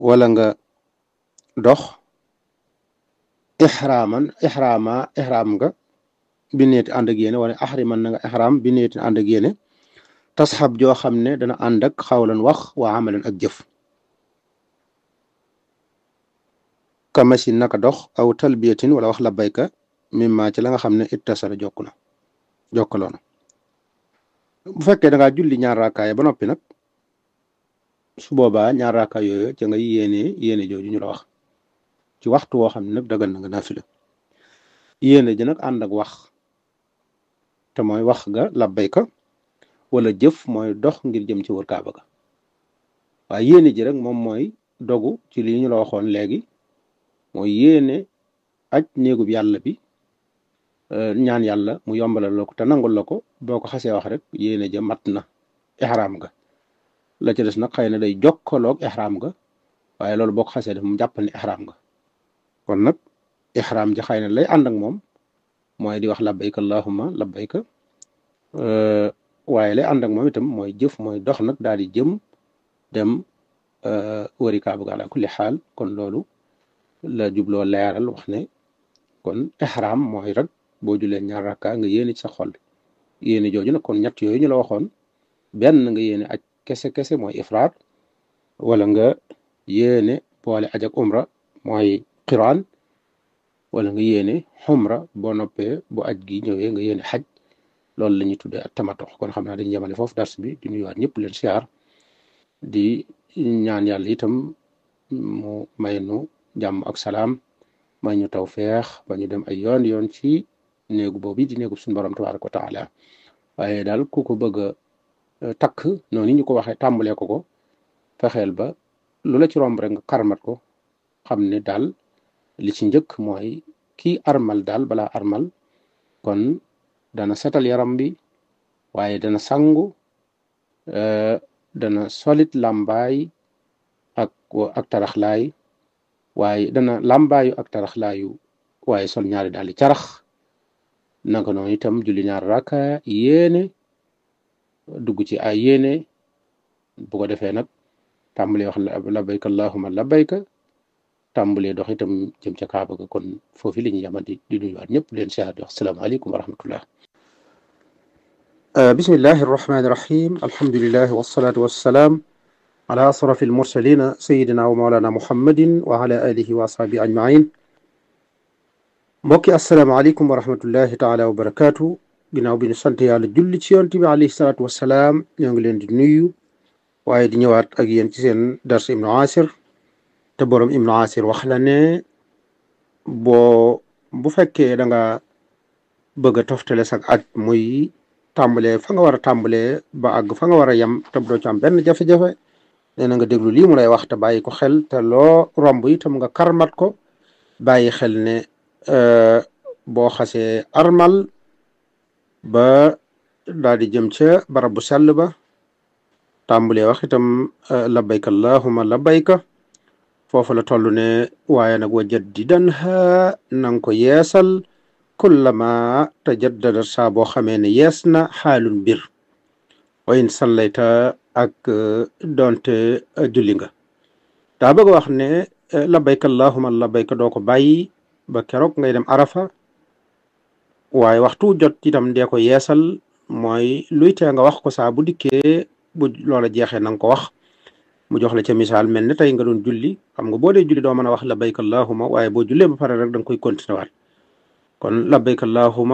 wala nga dox ihram nga bi neeti ànd ak yéene wala ahriman na nga ihram bi neeti ànd ak yéene tasxab joo xam ne dana ànd ak xawlan wax waa amalan ak jëf kamasin naka dox aw talbiyatin wala wax labbayka mimma ci la nga xam ne ittasala jokkaloona bu fekkee da ngaa julli ñaar raakaay ba noppi nag su boobaa ñaar raakaay yooyu ca nga yéene jooju ñu la wax ci waxtu woo xam ne nag dagal na nga naafila yéene ji nag ànd ak wax te mooy wax ga labbayka wala jëf mooy dox ngir jëm ci wër kaaba ga waaye yéene ji rek moom mooy dogu ci li ñu la waxoon léegi mooy yéene aj néegub yàlla bi ñaan yàlla mu yombalal la ko te nangul la ko boo ko xasee wax rek yéene ja mat na ihram ga la ca des nag xëy na day jokkaloog ihram ga waaye loolu boo ko xasee def mu jàppal ni ihram ga kon nag ihram ji xëy na lay ànd ak moom mooy di wax labbayka allahumma labbayka waaye lay ànd ak moom itam mooy jëf mooy dox nag daal di jëm dem wëri kaaba ga ala kulli xaal kon loolu la jubloo leeral wax ne kon ihram mooy rek boo julee ñaar rakka nga yéene ci sa xol yéene jooju nag kon ñett yooyu ñu la waxoon benn nga yéene aj kese mooy ifraat wala nga yéene boole aj ak umra mooy qiraan wala nga yéene xumra boo noppee bu aj gi ñëwee nga yéene xaj loolu la ñuy tuddee ak tamato kon xam naa dañu yemale foofu dars bi di nuyuwaat ñëpp leen siyaar di ñaan yàlla itam mu may nu jàmm ak salaam may ñu tawfeex ba ñu dem ay yoon ci néegu boobu di néegu suñu borom tabaaraka wa taala waaye daal ku ko bëgg a takk noonu ñu ko waxee tàmbalee ko fexeel ba lu la ci romb rek nga karmat ko xam ne daal li ci njëkk mooy kii armal daal balaa armal kon dana setal yaram bi waaye dana sangu dana solit làmbaay ak taraxlaay waaye dana làmbaayu ak taraxlaayu waaye sol ñaari daal di carax naka noonu itam julli ñaar raka yéene dugg ci ay yéene bu ko defee nag tàmbalee wax labbayka allahumma labbayka tàmbalee dox itam jëm ca kaaba ga kon foofu li ñu yamandi di nuyuwaat ñëpp leen siyaar di wax salaamaaleykum wa rahmatullah bismillahi arrahmani irrahim alhamdulilahi wasalaatu wassalaam ala asrafi almursalina sayidina wa maolana muhammadin wa ala alihi wa ashabi ajmain mbokki asalaamaaleykum wa rahmatullahi taala wa barakaatu ginnaaw bi ñu sant yàlla julli ci yonent bi alayhi salaatu wassalaam ñoo ngi leen di nuyu waaye di ñëwaat ak yéen ci seen dars ibnu asir te borom ibnu asir wax la ne bu fekkee da nga bëgg a toftale sag aj muy tàmbalee fa nga war a tàmbalee ba àgg fa nga war a yem te doo ci am benn jafe-jafe nee na nga déglu lii mu lay wax te bàyyi ko xel te loo romb itam nga karmat ko bàyyi xel ne boo xasee armal ba daal di jëm ca barab bu sell ba tàmbalee wax itam labbayka allahumma labbayka foofu la toll ne waaye nag wa jaddidanha nanga ko yeesal kullama tajaddada saa boo xamee ne yees na xaalun mbir wa in sallayta ak donte julli nga daa bëgg wax ne labbayka allahumma labbayka doo ko bàyyi ba keroog ngay dem arafa waaye waxtu jot itam dee ko yeesal mooy luy tee nga wax ko saa bu dikkee bu loola jeexee na nga ko wax mu jox la ca misaal mel ne tey nga doon julli xam nga boo dee julli doo mën a wax labbayka allahumma waaye boo jullee ba pare rek da nga koy continuer waat kon labbayka allahumma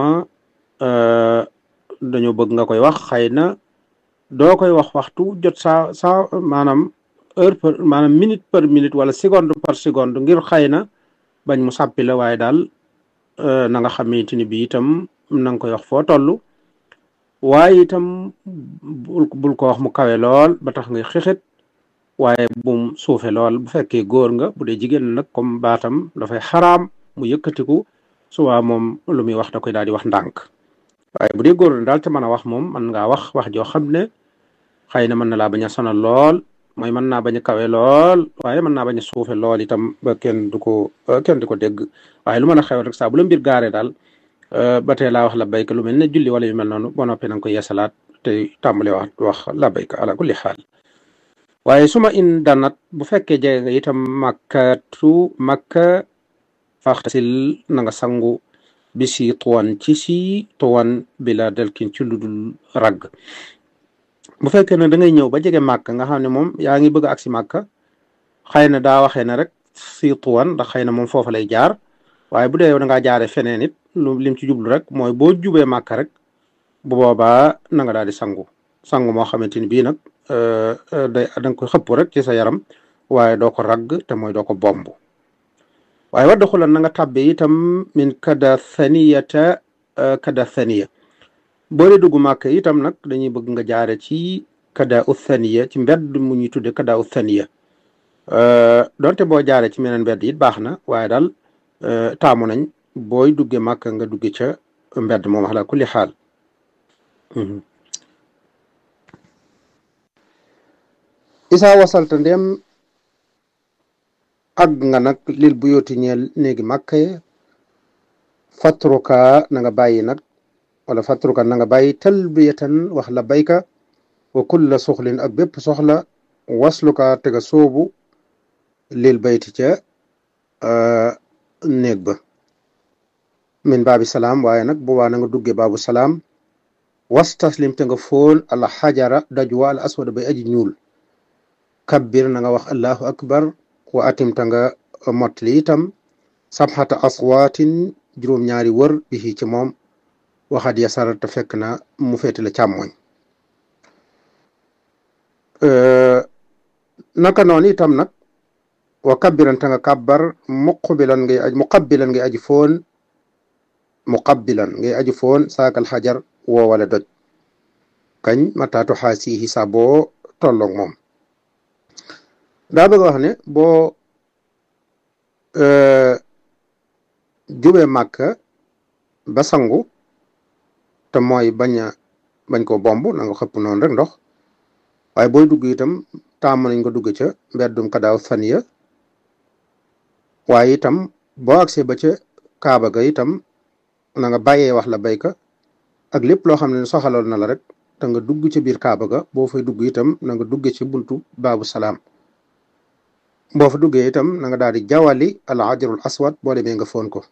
dañoo bëgg nga koy wax xëy na doo koy wax waxtu jot saa maanaam maanaam minute par minute wala seconde par seconde ngir xëy na bañ mu sàppi la waaye daal na nga xamante ni bi itam na nga koy wax foo toll waaye itam bul ko wax mu kawe lool ba tax ngay xixit waaye bum suufe lool bu fekkee góor nga bu dee jigéen nag comme baatam dafay xaraam mu yëkkatiku suwaa moom lu muy wax da koy daal di wax ndànk waaye bu dee góor na daal te mën a wax moom mën ngaa wax joo xam ne xëy na mën na laa bañ a sonal lool mooy mën naa bañ a kawe lool waaye mën naa bañ a suufe lool itam ba kenn du ko dégg waaye lu mën a xew rek saa bu la mbir gaaree daal ba tey laa wax labbayka lu mel ne julli wala yu mel noonu ba noppi na nga ko yeesalaat te tàmbale wax labbayka ala kulli xaal waaye suma in danat bu fekkee jege nga itam makka faxtasil na nga sangu bi si tuwan ci si tuwan bila delkin ci ludul ragg. bu fekkee ne da ngay ñëw ba jege màkk nga xam ne moom yaa ngi bëgg a agsi màkk xëy na daa waxee ne rek si tuwan ndax xëy na moom foofa lay jaar waaye bu dee yow da ngaa jaare feneen it lim ci jublu rek mooy boo jubee màkk rek bu boobaa na nga daal di sangu moo xamante ni bii nag da nga koy xëpp rek ci sa yaram waaye doo ko ragg te mooy doo ko bomb. waaye wadda xulan na nga tàbbe itam min kada thaniya boo dee dugg màkk itam nag dañuy bëgg nga jaare ci kada u thaniya ci mbedd mu ñuy tudde kada u thaniya donte boo jaare ci meneen mbedd it baax na waaye daal taamu nañ booy dugge màkk nga dugge ca mbedd moom ala kulli xaal. isaa wasalta ndem àgg nga nag lil bu yooti ñeel néegi màkk fatruka na nga bàyyi nag wala fatruka na nga bàyyi talbiyatan wax la bayka wa kulla soxlin ak bépp soxla wasluka tega soobu lil bayti ca néeg ba min baabi salaam waaye nag boobaa na nga dugge baabu salaam wastaslim te nga foon al xajara dajwa al aswada bay aji ñuul kabbir na nga wax allahu akbar wa atim ta nga mottali itam sabxata aswaatin juróom-ñaari wër bi ci moom waxat yasara te fekk na mu féete la càmmoñ. naka noonu itam nag wa kabbiran ta nga kàbbar muqabbilan ngay aji foon saakal xajar woo wala doj kañ mataatu xaasihi sa boo tolloog moom. daa bëgg wax ne boo jubee màkk ba sangu te mooy bañ ko bomb na nga xëpp noonu rek ndox waaye booy dugg itam tàmm nañ nga dugg ca mbeddum kadaaw saniya waaye itam boo agsee ba ca kaaba ga itam na nga bàyyee wax la bayka ak lépp loo xam ne soxalool na la rek te nga dugg ca biir kaaba ga boo fay dugg itam na nga dugge ci buntu baabu salaam boo fa duggee itam na nga daal di jawali al hajarul aswad boo demee nga foon ko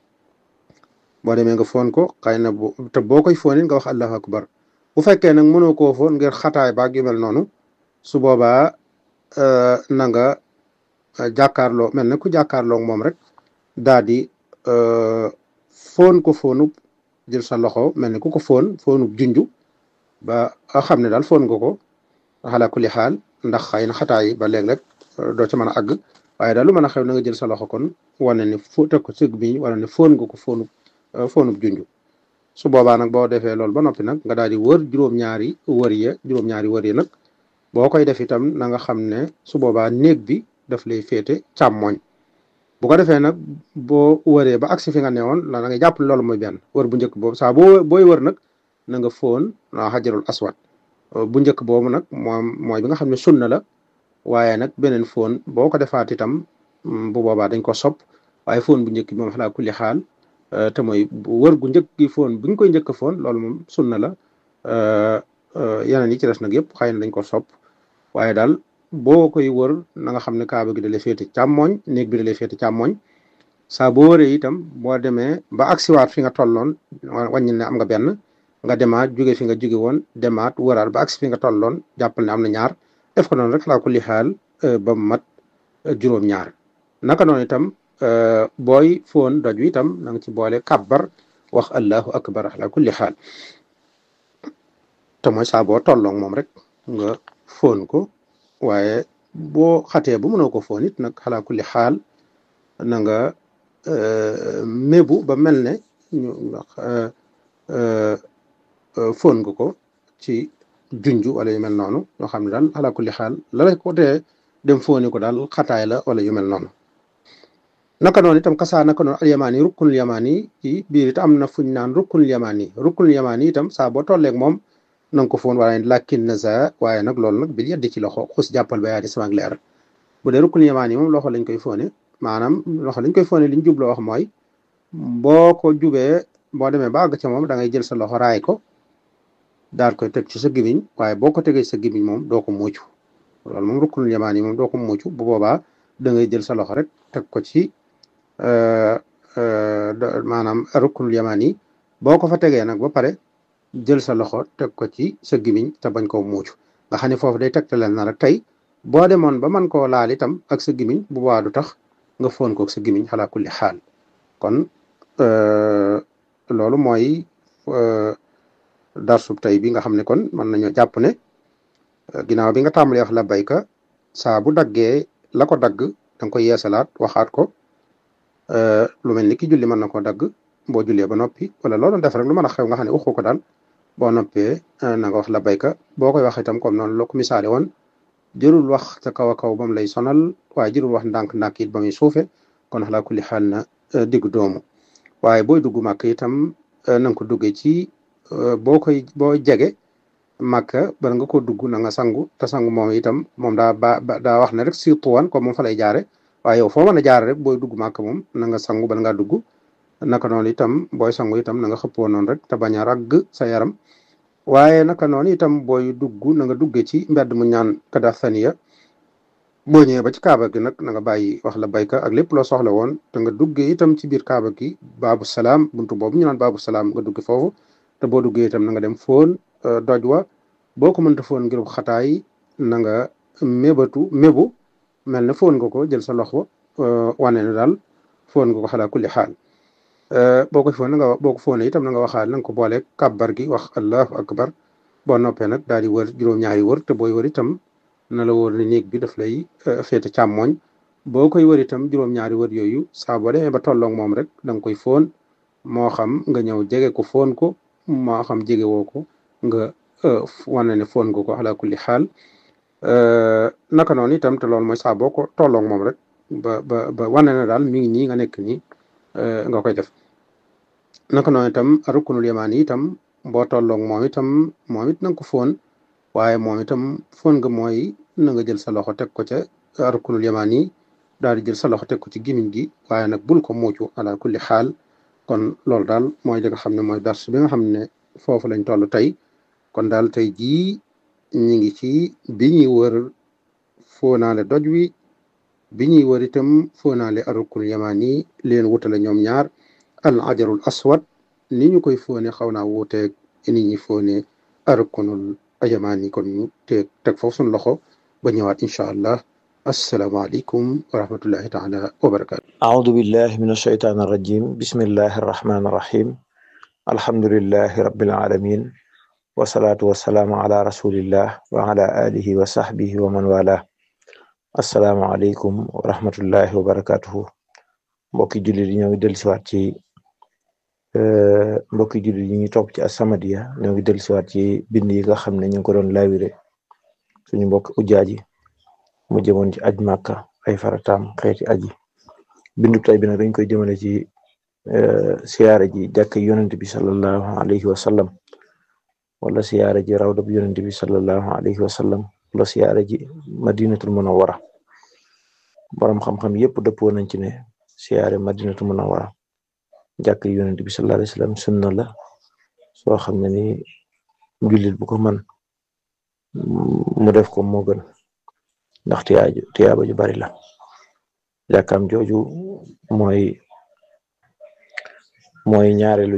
xëy na te boo koy foon it nga wax allahu akbar bu fekkee nag mënoo koo foon ngir xataay baag yu mel noonu su boobaa na nga jàkkaarloo mel na ku jàkkaarloo moom rek daal di foon ko foonub jël sa loxo mel ni ku ko foonub junju ba xam ne daal foon nga ko ala kulli xaal ndax xëy na xataay ba léeg-léeg doo ci mën a àgg waaye daal lu mën a xew na nga jël sa loxo kon wane ne teg ko sëg bi wala ne foon nga ko foonub junju su boobaa nag boo defee loolu ba noppi nag nga daal di wër juróom-ñaari wër yi nag boo koy def itam na nga xam ne su boobaa néeg bi daf lay féete càmmoñ bu ko defee nag boo wëree ba agsi fi nga newoon la na nga jàpp ne loolu mooy benn wër bu njëkk boobu saa booy wër nag na nga foon xajarul aswad bu njëkk boobu nag moom mooy bi nga xam ne sunna la waaye nag beneen foon boo ko defaat itam bu boobaa dañ ko sopp waaye foon bu njëkk bi moom xalaa kulli xaal te mooy wër gu njëkk gi foon bi nga koy njëkk foon loolu moom sunna la yeneen yi ci des nag yëpp xëy na dañ ko sopp waaye daal boo koy wër na nga xam ne kaaba gi da lay féete càmmoñ néeg bi da lay féete càmmoñ saa boo wëree itam boo demee ba agsiwaat fi nga tolloon wàññil ne am nga benn nga demaat jóge fi nga jóge woon demaat wëraat ba agsi fi nga tolloon jàppal ne am na ñaar def ko noonu rek laa kulli xaal ba mu mat juróom-ñaar naka noonu itam booy foon doj wi itam na nga ci boole kàbbar wax allahu akbar ala kulli xaal te mooy saa boo tolloog moom rek nga foon ko waaye boo xatee bu mënoo ko foon it nag ala kulli xaal na nga mébu ba mel ne ñu foon nga ko ci junju wala yu mel noonu ñoo xam ne daal ala kulli xaal la la ko tee dem fooni ko daal xataay la wala yu mel noonu naka noonu itam kasaa naka noonu al yamaani rukkunul yamaani ci biir it am na fuñ naan rukkunul yamaani itam saa boo tolleeg moom na nga ko foon waaye lakin naza waaye nag loolu nag bil yeddi ci loxo xus jàppal ba yaa di sama leer bu dee rukkunul yamaani moom loxo lañ koy foone maanaam loxo lañ koy foone li ñu jubloo wax mooy boo ko jubee boo demee ba àgg ca moom da ngay jël sa loxo raay ko daal koy teg ci sa gimiñ waaye boo ko tegee sa gimiñ moom doo ko muucu loolu moom ruknul yamaan yi moom doo ko mucc bu boobaa da ngay jël sa loxo rek teg ko ci maanaam ruknul yamaan yi boo ko fa tegee nag ba pare jël sa loxo teg ko ci sa gimiñ te bañ koo muucu nga xam ne foofu day tegtaleel na rek tey boo demoon ba man koo laal itam ak sa gimiñ bu boobaa du tax nga foon koog sa gimiñ xalaa kulli xaal kon loolu mooy darsub tey bi nga xam ne kon mën nañoo jàpp ne ginnaaw bi nga tàmbalee wax la bayka saa bu daggee la ko dagg da nga koy yeesalaat waxaat ko lu mel ni ki julli mën na koo dagg boo jullee ba noppi wala loolu def rek lu mën a xew nga xam ne waxu ko daal boo noppee na nga wax la bayka boo koy wax itam comme noonu loo ko misaale woon jërul wax ca kaw a kaw ba mu lay sonal waaye jërul wax ndànk-ndànk it ba muy suufe kon xalaa kulli xaal na diggu doomu waaye booy dugg màkk itam na nga ko duggee ci boo jege màkk bala nga ko dugg na nga sangu te sangu moom itam moom daa wax ne rek surtout wan comme moom fa lay jaare waaye yow foo mën a jaare rek booy dugg màkk moom na nga sangu bala ngaa dugg naka noonu itam booy sangu itam na nga xëppoo noonu rek te bañ a ragg sa yaram waaye naka noonu itam booy dugg na nga duggee ci mbedd mu ñaan kada saniya boo ñëwee ba ci kaaba gi nag na nga bàyyi wax la bayka ak lépp loo soxla woon te nga duggee itam ci biir kaaba gi baabu salaam buntu boobu ñu naan baabu salaam nga dugge foofu te boo duggee itam na nga dem foon doj wa boo ko mënta foon ngir xataay na nga mébu mel ne foon nga ko jël sa loxo wane ne daal foon nga ko xalaa kulli xaal boo ko foon boo ko foonee itam na nga waxaal na nga ko boole kàbbar gi wax allahu akbar boo noppee nag daal di wër juróom-ñaari wër te booy wër itam na la wóor ne néeg bi daf lay féete càmmooñ boo koy wër itam juróom-ñaari wër yooyu saa boo demee ba tolloog moom rek da nga koy foon moo xam nga ñëw jege ko foon ko moo xam jege woo ko nga wane ne foon nga ko ala kulli xaal naka noonu itam te loolu mooy saa boo ko tolloog moom rek ba wane ne daal mi ngi nii nga nekk nii nga koy def naka noonu itam ruknul yamaan yi itam boo tolloog moom itam moom it na nga ko foon waaye moom itam foon nga mooy na nga jël sa loxo teg ko ca ruknul yamaan yi daal di jël sa loxo teg ko ci gimiñ gi waaye nag bul ko muucu ala kulli xaal kon loolu daal mooy li nga xam ne mooy dars bi nga xam ne foofu lañ toll tey kon daal tey jii ñu ngi ci bi ñuy wër foonaale doj wi bi ñuy wër itam foonaale ruknul yamaan yi leen wutale ñoom ñaar al ajarul aswad ni ñu koy foone xaw naa wuuteeg ni ñi foone ruknul yamaan yi kon ñu teg foofu suñu loxo ba ñëwaat incha allah asalaamaaleykum wa rahmatullahi taala wa barakaatu. أعوذ بالله من الشيطان الرجيم بسم الله الرحمن الرحيم الحمد لله رب العالمين والصلاة والسلام على رسول الله وعلى آله وصحبه ومن والاه السلام عليكم ورحمة الله وبركاته mbokki jullit yi ñoo ngi dellusiwaat ci mbokki jullit yi ñu topp ci As-Samadiyya ñoo ngi dellusiwaat ci bind yi nga xam ne ñu ngi ko doon laawire suñu mbokk ujaaji mu jëmoon ci aj Màkka ay farataam xeeti aji bindu tay bi nag dañ koy jëmale ci siyaare ji jàkk yonent bi sallallahu alayhi wa sallam wala siyaare ji rawda bi yonent bi sallallahu alayhi wa sallam wala siyaare ji madinatul munawwara borom xam-xam yépp dëppoo nañ ci ne siyaare madinatul munawwara jàkk yonent bi sallallahu alayhi wa sallam sunna la soo xam ne ni jullit bu ko man mu def ko moo gën ndax tiyaaba ju bari la jàkkaam jooju mooy ñaareelu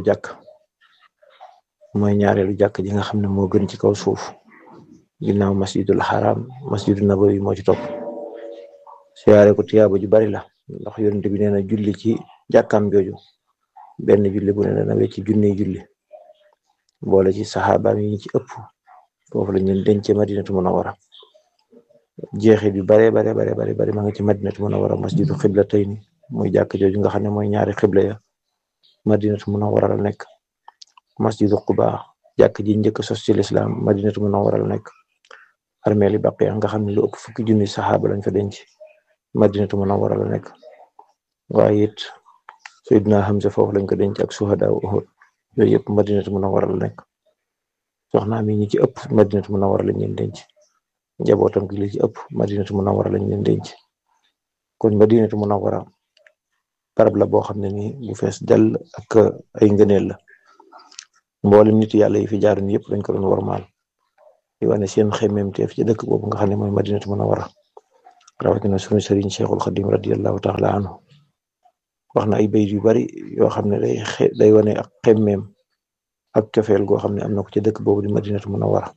jàkk ji nga xam ne moo gën ci kaw suuf ginnaaw masjidul haram masjidul nabawi moo ci topp siyaare ko tiyaaba ju bari la ndax yonent bi nee na julli ci jàkkaam jooju benn julli bu ne dana wecc junniy julli boole ci saxaabaam yi ci ëpp foofu lañ leen denc madinatu munawwara jeexit yu bare ma nga ci madinatu munawwara masjidu xiblatayni muy jàkk jooju nga xam ne mooy ñaari xibla ya madinatu munawwara la nekk masjidu quba jàkk ji njëkk sos ci lislaam madinatu munawwara la nekk armeeli baqiya nga xam ne lu ëpp fukki junni saxaaba lañ fa denc madinatu munawwara la nekk waaye it Seydina Hamza foofu lañ ko denc ak suhadaa Uhud yooyu yëpp madinatu munawwara la nekk soxna mi ñi ci ëpp madinatu munawwara lañ leen denc njabootam gi li ci ëpp madinatu munawwara lañ leen denc kon madinatu munawwara barab la boo xam ne ni bu fees dell ak ay ngëneel la mboolem nit yàlla yi fi jaaroon yëpp dañ ko doon wormaal di wane seen xemmemteef ci dëkk boobu nga xam ne mooy Madinatu Munawwara rawatina sunu sëriñ Cheikhul Khadim radiyallahu taala anhu wax na ay bayit yu bari yoo xam ne day wane ak xemmeem ak cofeel goo xam ne am na ko ci dëkk boobu di Madinatu Munawwara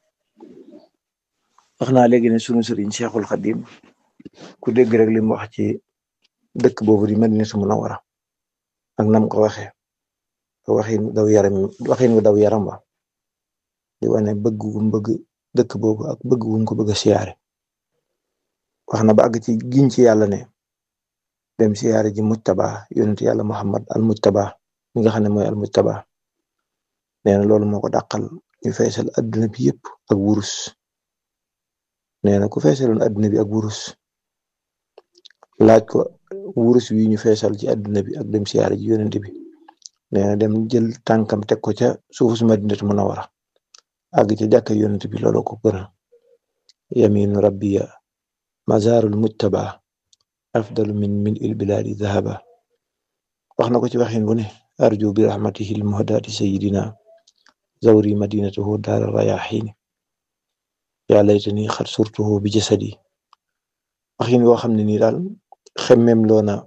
wax naa léegi ne sunu sëriñ Cheikhul Khadim ku dégg rek li mu wax ci dëkk boobu di Madinatu Munawwara ak nam ko waxee waxin wu daw yaram wa di wane bëgg gu bëgg dëkk boobu ak bëgg gu ko bëgg a siyaare wax na ba àgg ci giñ ci yàlla ne dem siyaare ji mujtaba yonent yàlla Muhammad al mujtaba mi nga xam ne mooy al mujtaba nee na loolu moo ko dàqal ñu feesal adduna bi yëpp ak wurus nee na ku feesaloon adduna bi ak wurus laaj ko wurus wi ñu feesal ci adduna bi ak dem siyaare ji yonent bi nee na dem jël tànkam teg ko ca suufu su Madinatu Munawwara àgg ca jàkka yonent bi loolu ko gënal yaminu rabbiya mazarul mujtaba afdalu min il biladi dhahaba wax na ko ci waxin bu ne arju bi rahmatihi al muhdati sayidina zawri madinatuhu daara rayahin ya laytani xat surtuhu bi jasadi waxin woo xam ne nii daal xemmem loo na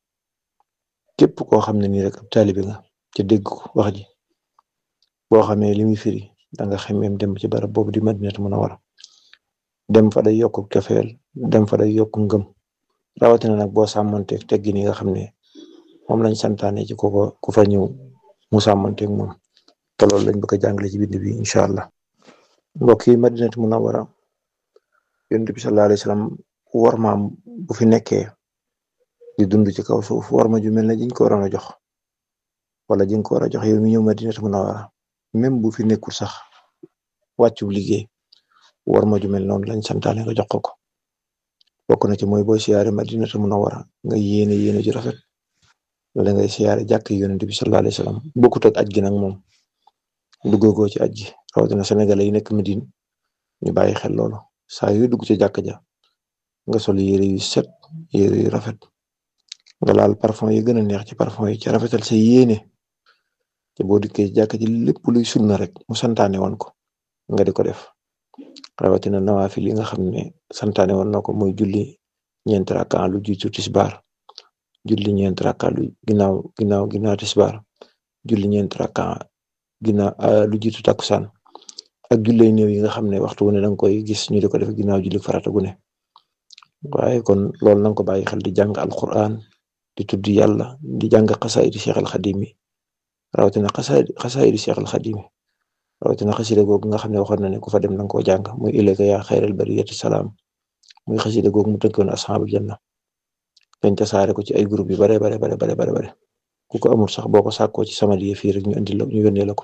képp koo xam ne nii rek ab taalibi nga ca dégg ko wax ji boo xamee li muy firi danga xemmem dem ci barab boobu di Madinatu Munawwara dem fa day yokk cofeel dem fa day yokk ngëm rawatina nag boo sàmmanteeg teggin yi nga xam ne moom lañ santaane ci ku fa ñëw mu sàmmanteeg moom te loolu lañ bëgg a jàngale ci bind bi incha allah mbokk yi Madinatu Munawwara yonent bi sallallahu alayhi wasallam war maam bu fi nekkee di dund ci kaw suuf war ma ju mel ne jiñ ko waroon a jox wala jiñ ko war a jox yow mi ñëw Madinatu Munawwara même bu fi nekkul sax wàccu liggéey war ma ju mel noonu lañ santaane nga jox ko bokk na ci mooy booy siyaare Madinatu Munawwara nga yéene ju rafet wala ngay siyaare jàkk yonent bi sallallahu alayhi wasallam bokkut ak aj gi nag moom duggagoo ci aj gi rawatina sénégalais yi nekk Medine ñu bàyyi xel loolu saa yu dugg ci jàkk ja nga sol yére yu set yére yu rafet nga laal parfum yi gën a neex ci parfum yi ci rafetal sa yéene te boo dikkee jàkk ji lépp luy sunna rek mu santaane woon ko nga di ko def rawatina nawaafil yi nga xam ne santaane woon na ko muy julli ñeent rakka lu jiitu tisbaar julli ñeent rakka lu ginnaaw tisbaar julli ñeent rakka ginnaaw lu jiitu takkusaan ak julli néew yi nga xam ne waxtu wu ne danga koy gis ñu di ko def ginnaaw julli farata gu ne waaye kon loolu nanga ko bàyyi xel di jàng alquran di tudd yàlla di jàng xasaayidi Cheikh al Xadim yi rawatina xasaayidi Cheikh al Xadim yi rawatina xasida googu nga xam ne waxoon na ne ku fa dem nanga koo jàng muy ilayka yaa xayral bariyati salaam muy xasida googu mu tënkoon ashaabul janna dañ tasaare ko ci ay groupe yu bare ku ko amul sax boo ko sàkkoo ci Samadiyya fii rek ñu yónnee la ko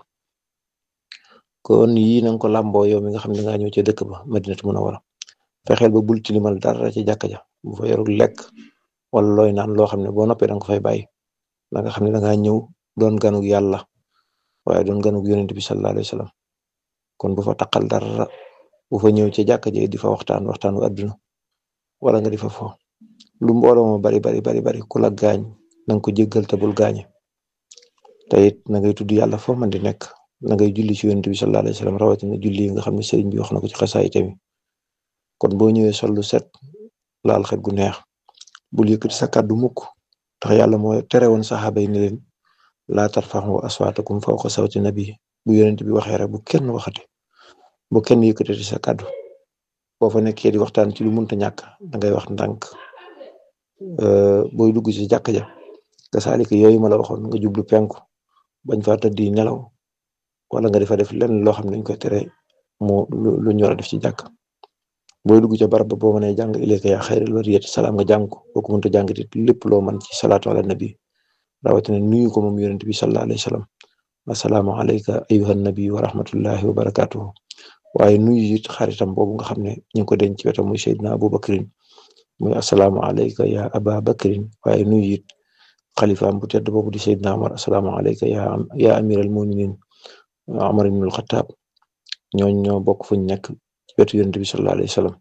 kon yii nanga ko làmboo yow mi nga xam ne dangaa ñëw ci dëkk ba Madinatu Munawwara fexeel ba bul tilimal dara ci jàkka ja bu fa yorul lekk wala looy naan loo xam ne boo noppee danga ko fay bàyyi la nga xam ne dangaa ñëw doon ganug yàlla waaye doon ganug yonent bi sallallahu alayhi wasallam kon bu fa taqal dara bu fa ñëw ci jàkka ja di fa waxtaanu adduna wala nga di fa fo lu mbooloo ma bari ku la gaañ na nga ko jéggal te bul gaañe te it na ngay tudd yàlla foo man di nekk na ngay julli ci yonent bi sallallahu alayhi wasallam rawatina julli yi nga xam ne sëriñ bi wax na ko ci xasaay tamit kon boo ñëwee sol lu set laal xet gu neex bul yëkkati sa kàddu mukk tax yàlla moo tere woon saxaaba yi ne leen laa tarfa'u aswaatakum fawqa sawti nabi bu yonent bi waxee rek bu kenn waxati bu kenn yëkkati sa kàddu boo fa nekkee di waxtaan ci lu munta ñàkk da ngay wax ndànk booy dugg ci jàkk ja nga saalika yooyu ma la waxoon nga jublu penku bañ fa tëddi nelaw wala nga defa def lenn loo xam ne dañ koy tere lu ñu war a def ci jàkk booy dugg ca barab ba boo mënee jàng ilayka yaa xayral bariyati salaam nga jàng ko boo ko mënta jàng it lépp loo mën ci salaatu ala nabi rawatina nuyu ko moom yonent bi sallallahu alayhi wasallam assalaamu alayka ayyuhan nabi wa rahmatullahi wa barakatuhu waaye nuyu it xaritam boobu nga xam ne ñu ngi ko denc ci wetam muy Seydina Abu Bakrin muy assalaamu alayka ya Aba Bakrin waaye nuyu it xalifaam bu tedd boobu di Seydina Umar assalaamu alayka ya amiral muminin Umar ibn al-Khattab ñoo bokk fuñ nekk ci wetu yonent bi sallallahu alayhi wasallam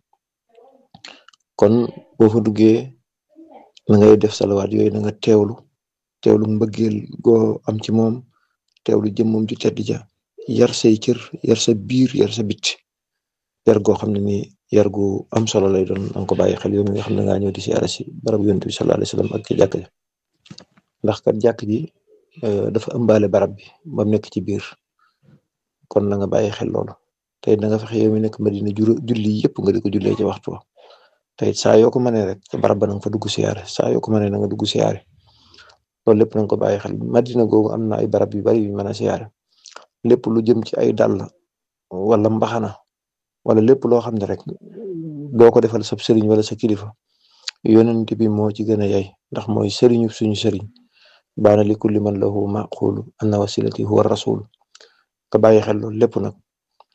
kon boo fa duggee na ngay def salawaat yooyu na nga teewlu mbëggeel goo am ci moom teewlu jëmmam ju tedd ja yar say cër yar sa biir yar sa bitti yar goo xam ne nii yar gu am solo lay doon na nga ko bàyyi xel yow mi nga xam ne ngaa ñëw di siyaare si barab yonent bi sallallahu alayhi wa sallam ak ci jàkk ji ndax kat jàkk ji dafa ëmbaale barab bi ba mu nekk ci biir kon na nga bàyyi xel loolu tey da nga fexe yow mi nekk Madina julli yëpp nga di ko jullee ci waxtu wa tey saa yoo ko mënee rek ca barab ba na nga fa dugg siyaare saa yoo ko mënee na nga dugg siyaare loolu lépp na nga ko bàyyi xel Madina googu am na ay barab yu bari yu mën a siyaare lépp lu jëm ci ay dàll wala mbaxana wala lépp loo xam ne rek doo ko defal sa sëriñ wala sa kilifa yonent bi moo ci gën a yay ndax mooy sëriñu suñu sëriñ baana li kulli man lahu maqulu anna wasilati huwa rasul te bàyyi xel loolu lépp nag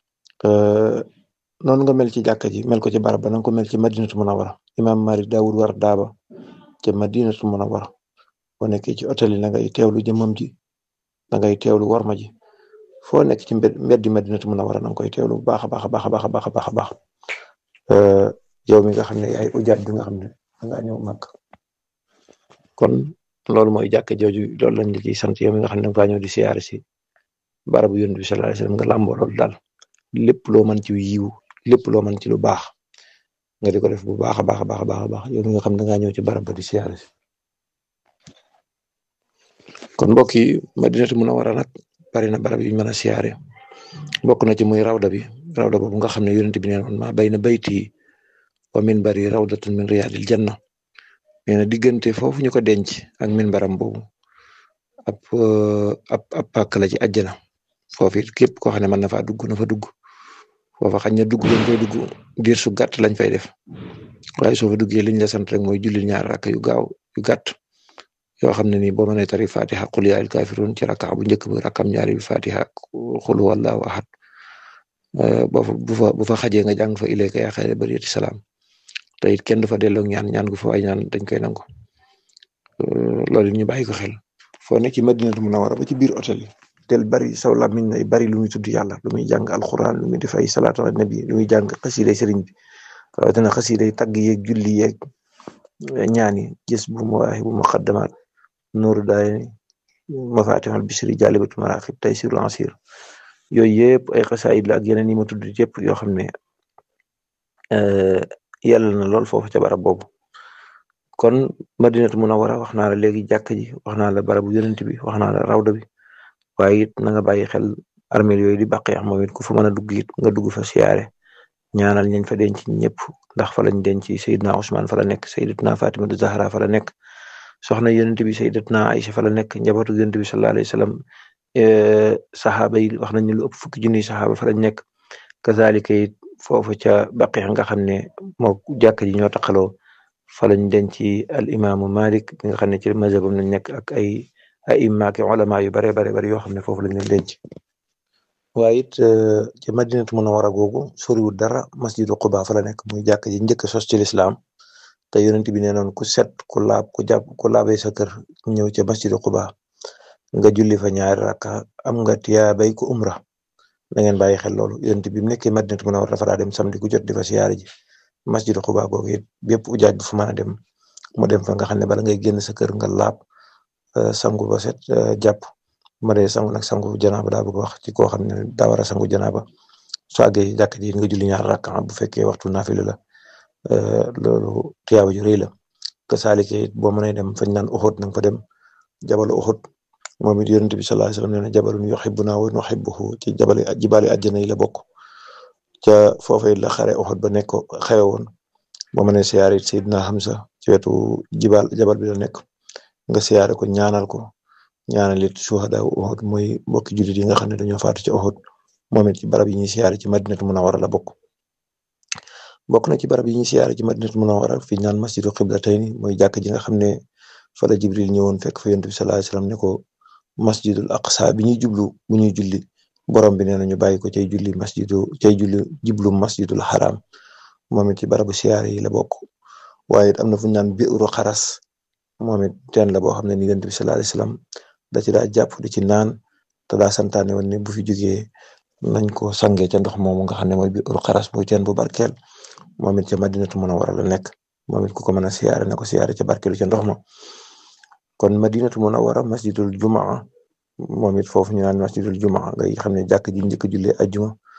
noonu nga mel ci jàkka ji mel ko ci barab ba na nga ko mel ci madinatu munawara imam Malik Daawud war daaba ca madinatu munawara boo nekkee ci hôtel yi na ngay teewlu jëmmam ji na ngay teewlu warma ji foo nekk ci mbeddi madinatu munawara na nga koy teewlu bu baax a baax a baax a baax a baax a baax a baax yow mi nga xam ne ay ujaat bi nga xam ne dangaa ñëw màgg kon loolu mooy jàkka jooju loolu lañ la ciy sant yow mi nga xam ne dangaa ñëw di siyaare si barabu yonent bi sallallahu alayhi wasallam nga làmboo loolu daal lépp loo mën ci yiw lépp loo mën ci lu baax nga di ko def bu baax a baax a baax a baax a baax yow mi nga xam ne dangaa ñëw ci barab ba di siyaare si kon mbokk yi madinatu munawara nag bari na barab yu ñu mën a siyaare bokk na ci muy rawda boobu nga xam ne yonent bi neen woon maa bayna bayti wa minbari rawdatun min riyadil janna nee na diggante foofu ñu ko denc ak minbaram boobu ab pàkk la ci àjjana foofu it képp koo xam ne mën na faa dugg na fa dugg foofa xañ na dugg lañ fay dugg diir su gàtt lañ fay def waaye soo fa duggee liñ la sant rek mooy julli ñaar rakk yu gaaw yu gàtt yoo xam ne nii boo mënee tari fatiha qul yaa ayyuhal kaafiruun ci rakka bu njëkk bi rakkam ñaari bi fatiha qul huwallaahu ahad bu fa xajee nga jàng fa ilayka yaa xayra bariyati salaam te it kenn du fa delloo ñaan gu fa waay ñaan dañ koy nangu loolu ñu bàyyi ko xel foo nekk ci madinatu munawara ba ci biir hôtel yi del bari saw làmmiñ nay bari lu muy tudd yàlla lu muy jàng alquran lu muy def ay salaatu ala nabi lu muy jàng xasiiday sëriñ bi rawatina xasiiday tagg yeeg julli yeeg ñaani gis bu mawaahibu muqaddamaat nuuru daayni mafatihul bisri jaalibatu maraqib taysirul asir yooyu yëpp ay xasaayid la ak yeneen yi ma tudd yëpp yoo xam ne yàlla na lool foofu ca barab boobu kon madinatu munawara wax naa la léegi jàkk ji wax naa la barabu yonent bi wax naa la rawda bi waaye it na nga bàyyi xel armeel yooyu di bàqeex moom it ku fa mën a dugg it nga dugg fa siyaare ñaanal ñañ fa denc ñëpp ndax fa lañ denc Seydina Ousmane fa la nekk Sayyidatuna Fatimatu Zahra fa la nekk soxna yonent bi Sayyidatuna Aïcha fa la nekk njabootu yonent bi sallallahu alayhi wa sallam saxaaba yi wax nañu lu ëpp fukki junniy saxaaba fa lañ nekk kazalika it foofu ca baqeex nga xam ne moo jàkk ji ñoo taqaloo fa lañ denc al imaamu Malik bi nga xam ne ci mazhabam lañ nekk ak ay imma ak ulama yu bare yoo xam ne foofu lañ leen denc waaye it ci madinatu munawara googu soriwul dara masjidu Quba fa la nekk muy jàkk ji njëkk sos ci lislaam te yonent bi nee noon ku set ku laab ku laabee sa kër ñëw ca masjidu Quba nga julli fa ñaari rakka am nga tiyaabay ku umra da ngeen bàyyi xel loolu yonent bi mu nekkee madinatu munawara dafa daa dem samedi ku jot di fa siyaare ji masjidu Quba googu it bépp ujaaj bu fa mën a dem mu dem fa nga xam ne bala ngay génn sa kër nga laab sangu ba set jàpp ma dee sangu nag sangu janaaba daa bëgg wax ci koo xam ne daa war a sangu janaaba soo àggee jàkk ji nga julli ñaar rakka bu fekkee waxtu naafila la loolu tiyaaba ju rëy la ka saalike it boo mënee dem fañ naan Uhud nanga fa dem jabalu Uhud moom it yonent bi sallallahu alayhi wasallam nee na jabalun yuhibbuna wa nuhibbuhu ci jibaali àjjana yi la bokk ca foofee la xare Uhud ba nekk xewe woon boo mënee siyaare it Seydina Hamza ci wetu jabal bi la nekk nga siyaare ko ñaanal it shuhada Uhud mooy mbokki jullit yi nga xam ne dañoo faatu ci Uhud moom it ci barab yi ñuy siyaare ci madinatu munawara la bokk na ci barab yi ñuy siyaare ci madinatu munawara fi ñaan masjidu qiblatayni mooy jàkk ji nga xam ne fa la Jibril ñëwoon fekk fa yonent bi sallallahu alayhi wasallam ne ko masjidul aqsa bi ñuy jublu bu ñuy julli borom bi nee na ñu bàyyi ko cay julli jublu masjidul haram moom it ci barabu siyaare yi la bokk waaye it am na fu ñu naan bi'ru xaras moom it teen la boo xam ne ni yonent bi sallallahu alayhi wasallam da ci daa jàpp di ci naan te daa santaane woon ne bu fi jógee nañ ko sangee ca ndox moomu nga xam ne mooy bi'ru xaras muy teen bu barkeel moom it ca madinatu munawwara la nekk moom it ku ko mën a siyaare na ko siyaare ca barkeelu ca ndox ma kon madinatu munawwara masjidul jumaa moom it foofu ñu naan masjidul jumaa ngay xam ne jàkk ji njëkk jullee ajjuma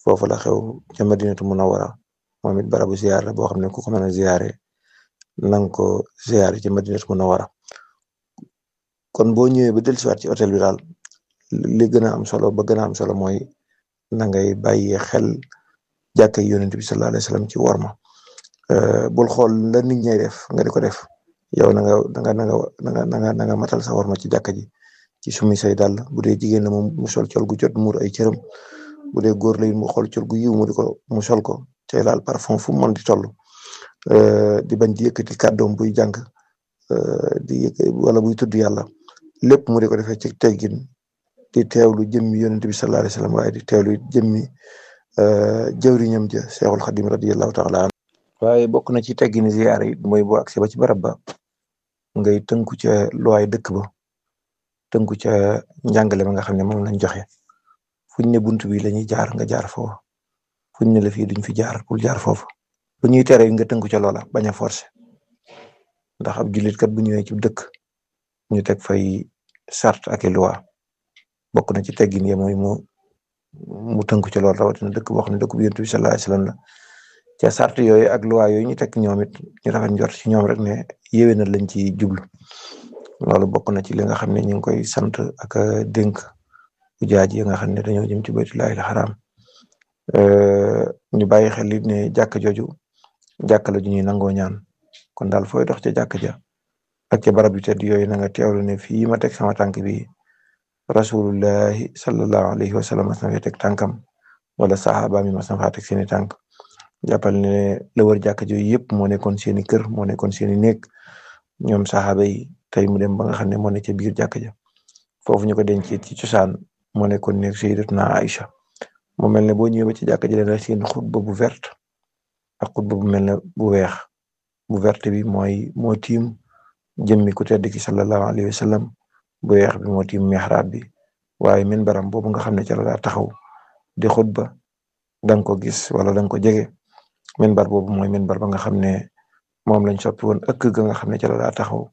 foofu la xew ca Madinatu Munawwara moom it barabu ziyaar la boo xam ne ku ko mën a ziyaare nang ko ziyaare ca Madinatu Munawwara. kon boo ñëwee ba dellusiwaat ci hôtel bi daal li gën a am solo ba gën a am solo mooy na ngay bàyyi xel jàkkay yonent bi sallallahu alayhi wasallam ci worma. bul xool la nit ñay def nga di ko def yow na nga matal sa worma ci jàkka ji ci sumi say dàll bu dee jigéen la moom mu sol col gu jot muur ay cëram bu dee góor la mu xool col gu yiw mu sol ko te laal parfum fu mu mën di toll di bañ di yëkkati kàddoom buy jàng wala buy tudd yàlla lépp mu di ko defee ci teggin di teewlu jëmmi yonent bi sallallahu alayhi wasallam waaye di teewlu jëmmi jëwriñam ja Seexul Xadim radiyallahu taala anhu. waaye bokk na ci teggini ziyaara yi mooy boo agsi ba ci barab ba ngay tënku ca luwaay dëkk ba tënku ca njàngale ma nga xam ne moom lañ joxe fuñ ne buntu bi lañuy jaar nga jaar foofu fuñ ne la fii duñ fi jaar pour jaar foofu lu ñuy tere nga tënku ca loola bañ a forcer ndax ab jullit kat bu ñëwee ci dëkk ñu teg fay sart ak loi bokk na ci teggin ya mooy mu tënku ca loolu rawatina dëkk boo xam ne dëkk bu Yonent bi sallallahu alayhi wasallam la ca sart yooyu ak loi yooyu ñu teg ñoom it ñu rafet njort ci ñoom rek ne yéwénal lañ ci jublu loolu bokk na ci li nga xam ne ñu ngi koy sant ak dénk ujaaj yi nga xam ne dañoo jëm ci baytullaahil xaraam ñu bàyyi xel it ne jàkka jooju jàkka la ju ñuy nangoo ñaan kon daal fooy dox ca jàkka ja ak ca barab yu tedd yooyu na nga teewlu ne fii ma teg sama tànk bi rasulullahi sallallahu alayhi wa sallam mas na fee teg tànkam wala saxaaba mi mas na faa teg seeni tànk jàppal ne la wër jàkka jooyu yëpp moo nekkoon seeni kër moo nekkoon seeni néeg ñoom saxaaba yi tey mu dem ba nga xam ne moo ne ca biir jàkka ja foofu ñu ko dencee ci cosaan moo nekkoon néeg sayyidatuna Aïcha mu mel ne boo ñëwee ba ci jàkka ji leen seen xutba bu verte ak xutba bu mel ne bu weex bu verte bi moo tiim jëmmi ku tedd ki sallallahu alayhi wa sallam bu weex bi moo tiim mihrab bi waaye minbaram boobu nga xam ne ca la daa taxaw di xutba danga ko gis wala danga ko jege minbar boobu mooy minbar ba nga xam ne moom lañ soppi woon ëkk ga nga xam ne ca la daa taxaw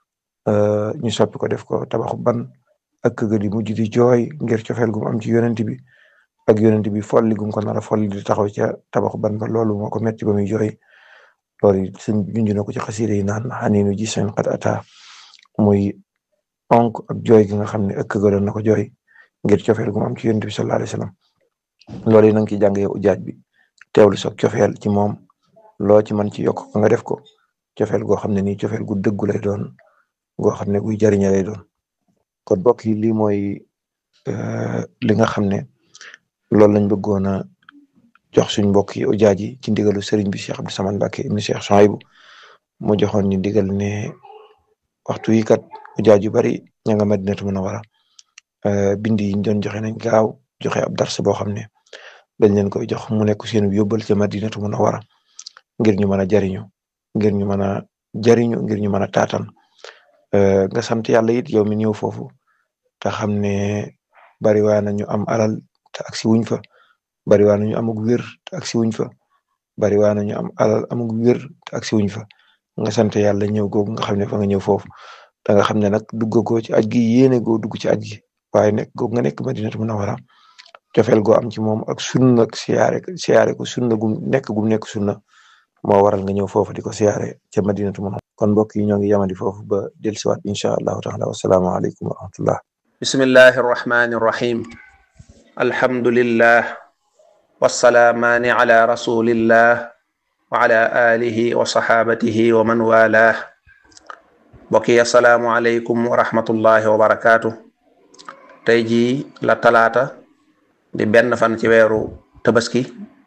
ñu soppi ko def ko tabaxu ban ëkk ga di mujj di jooy ngir cofeel gum am ci yonent bi ak yonent bi folli gum ko nar a folli di taxaw ca tabaxu ban ba loolu moo ko metti ba muy jooy loolu sëñ junj na ko ci xasiida yi naan xaniinu ji seen xat ata muy onk ak jooy gi nga xam ne ëkk ga doon na ko jooy ngir cofeel gum am ci yonent bi sallallahu alayhi wasallam loolu yi nanga ci jàng yow ujaaj bi teewlu soog cofeel ci moom loo ci man ci yokk ko nga def ko cofeel goo xam ne nii cofeel gu dëggu lay doon goo xam ne guy jariñe lay doon kon bokk yi lii mooy li nga xam ne loolu lañ bëggoon a jox suñ mbokk yi ujaaj yi ci ndigalu sëriñ bi Cheikh Abdou Samane Mbacké ibn Cheikh Souhaïbou mu joxoon ñu ndigal ne waxtu yi kat ujaaj yu bari ña nga Madinatu Munawwara bind yi ñu doon joxe nañ gaaw joxe ab dars boo xam ne dañ leen koy jox mu nekk seen yóbbal ca Madinatu Munawwara ngir ñu mën a jariñu ngir ñu mën a jariñu ngir ñu mën a taatan nga sant yàlla it yow mi ñëw foofu te xam ne bari waa na ñu am alal te agsi wuñ fa bari waa na ñu amug wér te agsi wuñ fa bari waa na ñu am alal amug wér te agsi wuñ fa nga sant yàlla ñëw googu nga xam ne fa nga ñëw foofu da nga xam ne nag duggagoo ci aj gi yéene goo dugg ci aj gi waaye nekk googu nga nekk Madinatu Munawwara cofeel goo am ci moom ak sunna ak siyaare ko sunna gum nekk sunna moo waral nga ñëw foofu di ko siyaare ca Madinatu Munawwara kon mbokk yi ñoo ngi yamadi foofu ba dellusiwaat insha allahu taala wassalaamu aleykum wa rahmatullah bismillahi arrahmani irrahim alhamdulillah wassalaamaani ala rasulillah wa ala alihi wa sahabatihi wa man walah mbokk yi assalaamu aleykum wa rahmatullahi wa barakatuh tey jii la talaata di benn fan ci weeru tabaski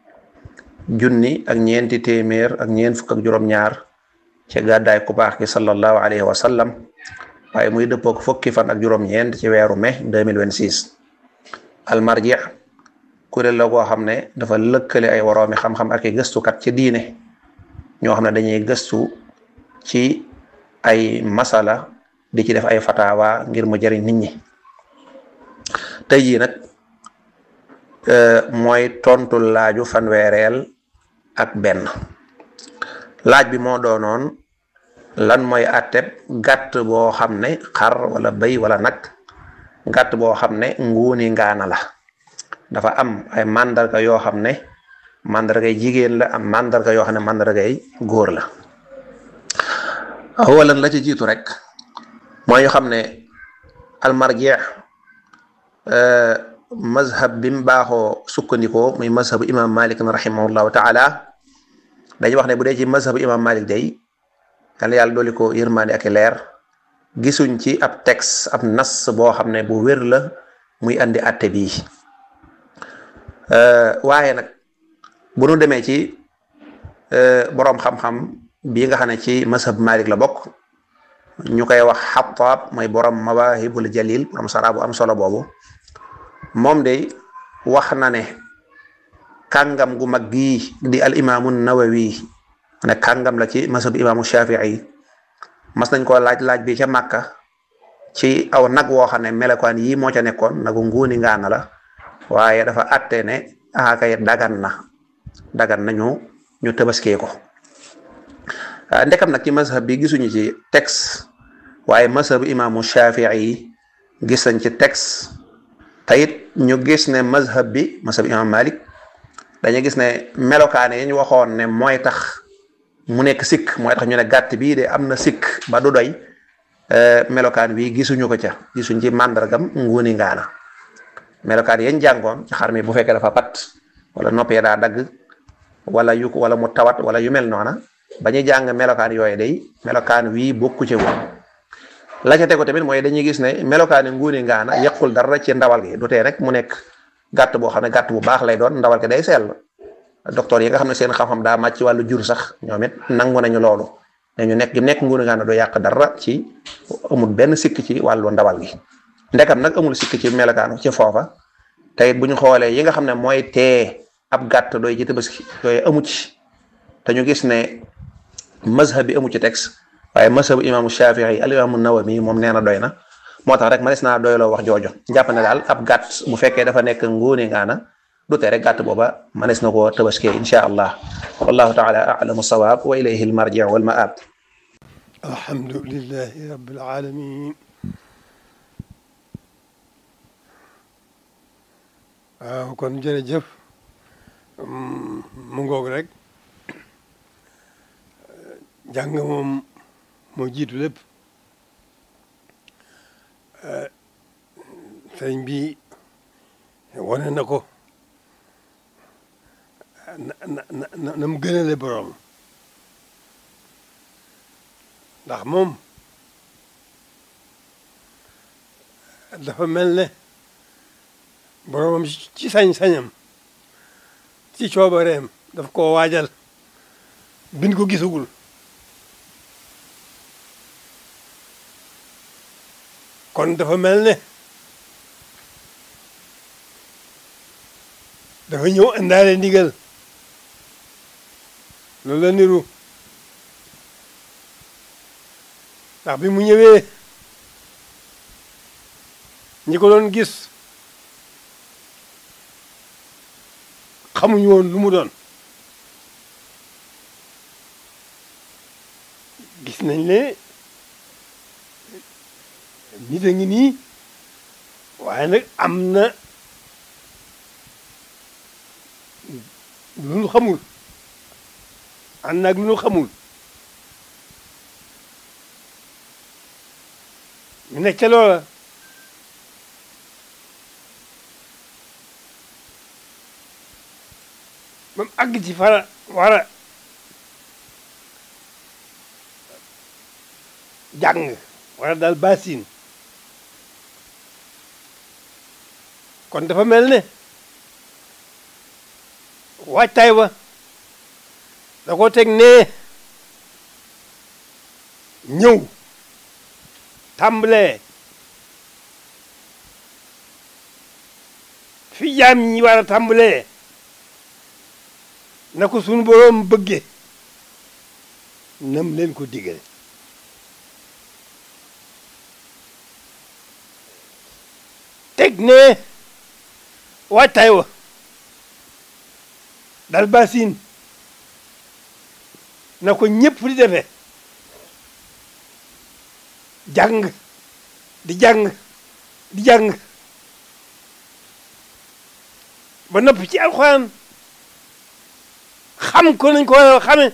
junni ak ñeenti téeméer ak ñeent fukk ak juróom-ñaar ci gàddaay ku baax ki sallallahu alayhi wa sallam waaye muy dëppook fukki fan ak juróom-ñeent ci weeru mai 2026 almarji kuréel la goo xam ne dafa lëkkale ay woroomi xam-xam ak i gëstukat ci diine ñoo xam ne dañuy gëstu ci ay masala di ci def ay fatawa ngir mu jariñ nit ñi tey jii nag mooy tontu laaju fanweereel ak benn laaj bi moo doonoon lan mooy atteb gàtt boo xam ne xar wala bëy wala nag gàtt boo xam ne nguuni ngaana la dafa am ay mandarga yoo xam ne mandargay jigéen la am mandarga yoo xam ne mandargay góor la. awalan la ci jiitu rek mooy ñu xam ne almarji mazhab bi mu baaxoo sukkandikoo muy mazhabu imam Malik rahimahullahu taala dañuy wax ne bu dee ci mazhabu imam Malik day kan yàlla dooli ko yërmaande ak leer gisuñ ci ab texte ab nas boo xam ne bu wér la muy andi atte bii waaye nag bu nu demee ci boroom xam-xam bii nga xam ne ci mazhab Malik la bokk ñu koy wax Xattaab mooy borom Mawaahibul Jalil borom sara bu am solo boobu moom de wax na ne kàngam gu mag gii di al imaamu Nawawi ne kàngam la ci mazhab imaamu Shafii mas nañ koo laaj bi ca Màkka ci aw nag woo xam ne melokaan yii moo ca nekkoon nagu nguuni ngaana la waaye dafa atte ne kay dagan na ñu tabaskee ko ndekam nag ci mazhab bi gisuñu ci texte waaye mazhab imaamu Shafii gis nañ ci texte te it ñu gis ne mazhab imam Malik dañu gis ne melokaane yi ñu waxoon ne mooy tax mu nekk sikk mooy tax ñu ne gàtt bii de am na sikk ba du doy melokaan wi gisuñu ko ca gisuñ ci màndargam nguuni ngaana melokaan yañ jàngoon ci xar mi bu fekkee dafa pat wala nopp ya daa dagg wala wala mu tawat wala yu mel noona ba ñu jàng melokaan yooyu day melokaan wii bokku ci woon la ca tegu tamit mooy dañuy gis ne melokaani nguuni ngaana yàqul dara ci ndawal gi du tee rek mu nekk gàtt boo xam ne gàtt bu baax lay doon ndawal gi day sell docteur yi nga xam ne seen xam-xam daa màcc ci wàllu jur sax ñoom it nangu nañu loolu dañu nekk nguuni ngaana doo yàq dara ci amul benn sikk ci wàllu ndawal gi ndekam nag amul sikk ci melokaanu ci foofa te it bu ñu xoolee yi nga xam ne mooy tee ab gàtt doy ci tabaski yooyu amu ci te ñu gis ne mazhab bi amu ci texte waaye mazhabu imaamu Shafii al imaamu Nawawi moom nee na doy na moo tax rek manes naa doyloo wax joojo jàpp ne daal ab gàtt bu fekkee dafa nekk nguuni ngaana du tee rek gàtt booba manes na koo tabaskee insha allah wallahu taala a'lamu sawaab wa ilayhi al marji' wal ma'ab. alhamdulillahi rabbil alamin waaw kon jërëjëf mu ngoog rek jàng moom moo jiitu lépp sëriñ bi wane na ko na mu gënale borom ndax moom dafa mel ne boromam ci sañ-sañam ci coobareem daf koo waajal bin ko gisagul kon dafa mel ne dafa ñëw indaale ndigal loolu la niru ndax bi mu ñëwee ñi ko doon gis xamuñu woon lu mu doon gis nañ ne nit a ngi nii waaye nag am na lu nu xamul ànd naag lu nu xamul ñu nekk ca loola ba mu àgg ci fara war a jàng wala daal basin kon dafa mel ne waajtaay wa da ko teg nee ñëw tàmbalee fi jaam ñi war a tàmbalee na ko sunu boroom bëgge nam leen ko digale teg ne waajtaay wa dal basin na ko ñëpp di defee jàng di jàng di jàng ba noppi ci alxuraan xam ko nañ ko war a xame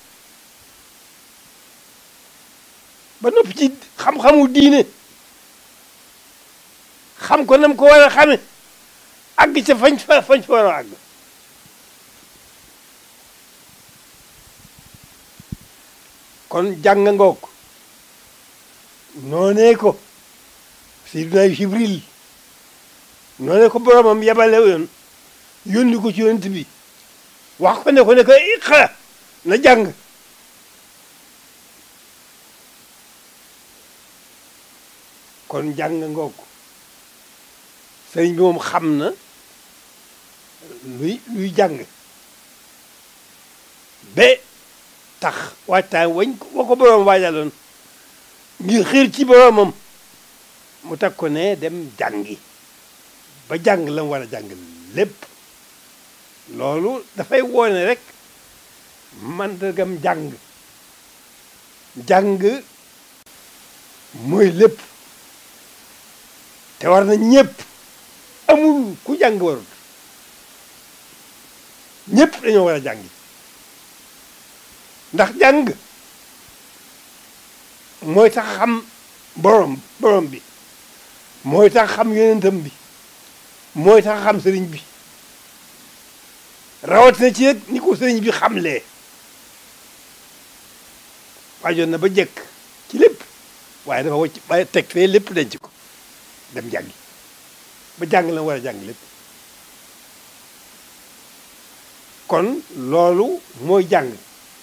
ba noppi ci xam-xamu diine xam ko nam ko war a xame àgg ca fañ fa war a àgg kon jàng ngoog noonee ko Seydina Jibril noonee ko boromam yabale yoon yónni ko ci yonent bi wax ko ne ko iqra na jàng kon jàng ngoog sëriñ bi moom xam na luy jàng ba tax waajtaay wa ko boroom waajaloon ngir xiir ci boroomam mu teg ko ne dem jàngi ba jàng la mu war a jàng lépp loolu dafay woone rek mandargam jàng mooy lépp te war na ñëpp amul ku jàng warut ñëpp dañoo war a jàngi ndax jàng mooy tax xam borom bi mooy tax xam yonentam bi mooy tax xam sëriñ bi rawatina ci nag ni ko sëriñ bi xamlee waajoon na ba jekk ci lépp waaye dafa wacc waaye teg fee lépp denc ko dem jàngi ba jàng la war a jàng lépp kon loolu mooy jàng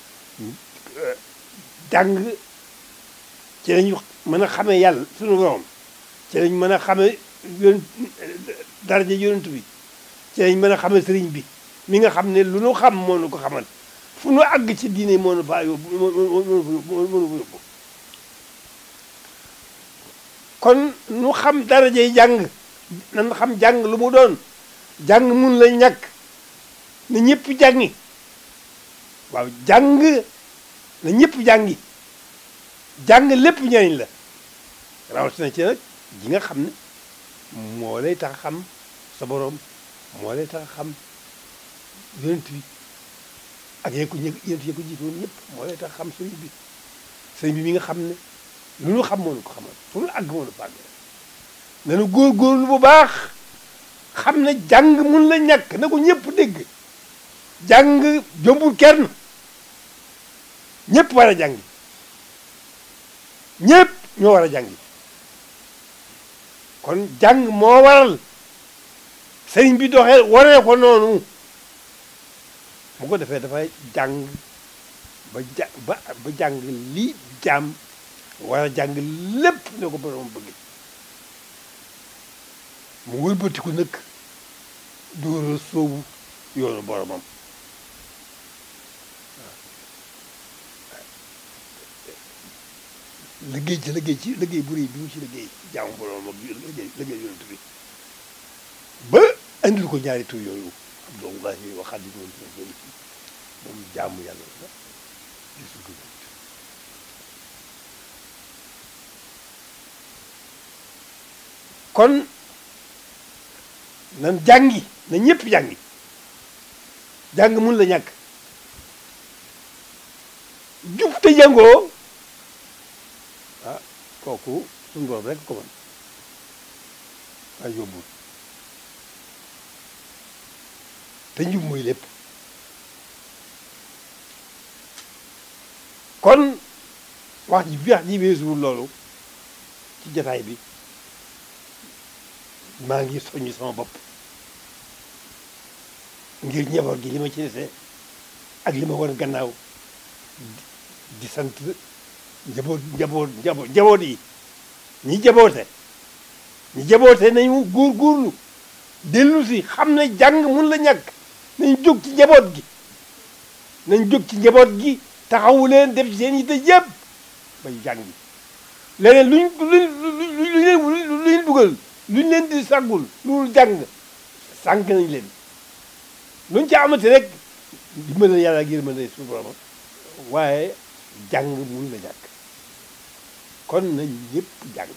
ci lañu mën a xamee yàlla sunu borom ci lañ mën a xamee daraja yonent bi ci lañ mën a xamee sëriñ bi mi nga xam ne lu nu xam moo nu ko xamal fu nu àgg ci diine moo nu faa yóbbu yóbbu kon nu xam darajay jàng nan xam jàng lu mu doon jàng mun la ñàkk na ñëpp jàngi waaw jàng na ñëpp jàngi jàng lépp njëriñ la rawatina ci nag ji nga xam ne moo lay tax xam sa borom moo lay tax xam yonent bi ak yéen ko jiitoon ñëpp moo lay tax xam sëriñ bi mi nga xam ne lu nu xam moo nu ko xamal fu nu àgg moo nu fàgg nanu góorgóorlu bu baax xam ne jàng mun la ñàkk na ko ñëpp dégg jàng jombul kenn ñëpp war a jàngi ñëpp ñoo war a jàngi kon jàng moo waral sëriñ bi doxee waree ko noonu bu ko defee dafay jàng ba jàng lii jaam war a jàng lépp ne ko borom bëgg mu wëlbatiku nag dóora soobu yoonu boromam liggéey bu rëy bi mu ci liggéey jaamu boromam ak liggéey yonent bi ba andil ko ñaari tur yooyu Abdullahi wa Xaadimu moom jaamu yàlla la gisul ko kon nan jàngi na ñëpp jàngi jàng mun la ñàkk jub te jàngoo ah kooku suñu borom rek ko mën waaye yóbbul te njub mooy lépp kon wax ji weesuwul loolu ci jataay bi maa ngi soññ sama bopp ngir njaboot gi li ma ci dese ak li ma war gannaaw di sant njaboot yi ñi jaboote nañu góorgóorlu dellu si xam ne jàng mun la ñàkk nañ jóg ci njaboot gi taxawu leen def ci seen yitte yëpp bay jàngi leneen luñ dugal luñ leen di sàggul loolu jàng sànq nañ leen luñ ca amati rek dimbale yàlla ak yërmande suñu borom waaye jàng mun la ñàkk kon nañ ñëpp jàng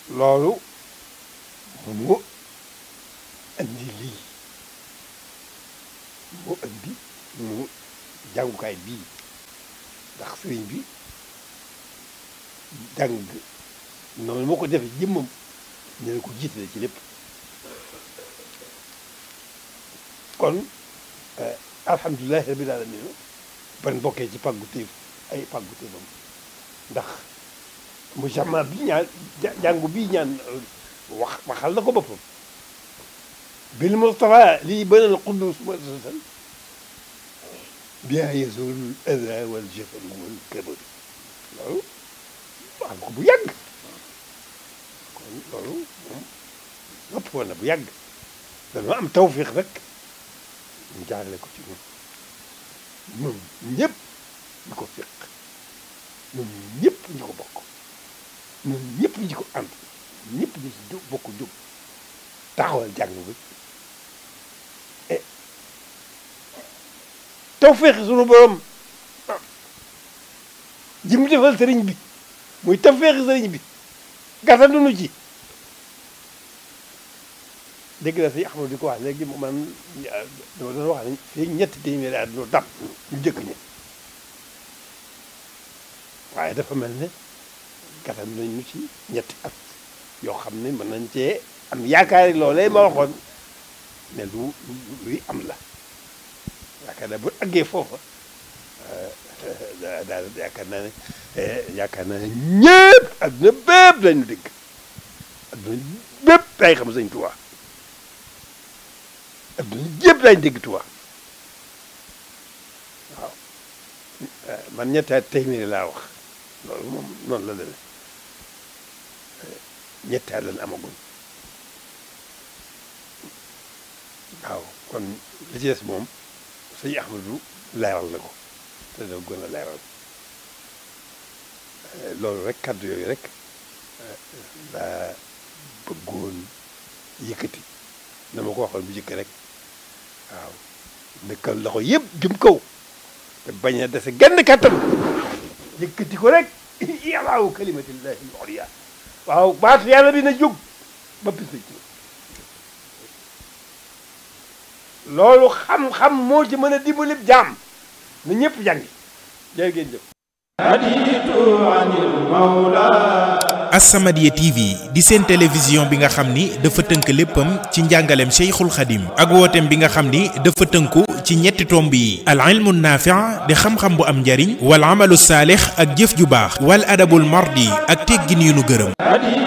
loolu moo andi lii moo andi mu jàngukaay bii ndax sëriñ bi jàng noonu moo ko defee jëmmam ñu ne ko jiitale ci lépp kon alhamdulilahi rabbil alamin ban bokkee ci pàggu téef ay pàggu téefam ndax mu jama bi ñaan jàngu bii ñaan waxal na ko boppam bil Mustafa lii banal quddus muassasan biha yazul ada wal jafal wal kabar loolu wax ko bu yàgg kon loolu moom nopp woon na bu yàgg dañoo am tawfiq rek ñu jaarale ko ci ñun ñëpp ñu ko fiq ñun ñëpp ñu ko bokk ñun ñëpp ñu ko ànd ñëpp ñu ci bokk jóg taxawal jàng bi tawfiq sunu borom ji mu defal sëriñ bi muy tawfiq sëriñ bi gàttandunu ci dégg na si Ahmadu di ko wax léegi man dama doon wax ne fii ñetti téeméeri at ñu dab ñu jëkk ñi waaye dafa mel ne gàttal nañ ñu ci ñetti at yoo xam ne mën nañ cee am yaakaar loolee ma waxoon ne luy am la yaakaar naa bu àggee foofa daal yaakaar naa ne ñëpp adduna bépp lañu dégg adduna bépp day xam Sëñ Tuubaa adduna yëpp lañ dégg Tuubaa waaw man ñetti at téeméeri laa wax loolu moom noonu la demee ñetti at lañ amaguñ waaw kon li ci des moom sëñ Ahmadu leeral na ko te da gën a leeral loolu rek kàddu yooyu rek laa bëggoon yëkkati na ma ko waxoon bu jëkk rek waaw nekkal loxo yëpp jëm kaw te bañ a dese genn kàttan yëkkati ko rek yàllaawu kalimatillahi al-ulya waaw baatu yàlla bi na jóg ba bis ci loolu xam-xam moo ci mën a dimbali jaam na ñëpp jàngi jërë ngeen jëf As-Samadiyya TV di seen télévision bi nga xam ni dafa tënk léppam ci njàngaleem Cheikhul Khadim ak wooteem bi nga xam ni dafa tënku ci ñetti tomb yi al ilmu naafi' di xam-xam bu am njariñ wal amalu saalix ak jëf ju baax wal adabul mardi ak teggin yu nu gërëm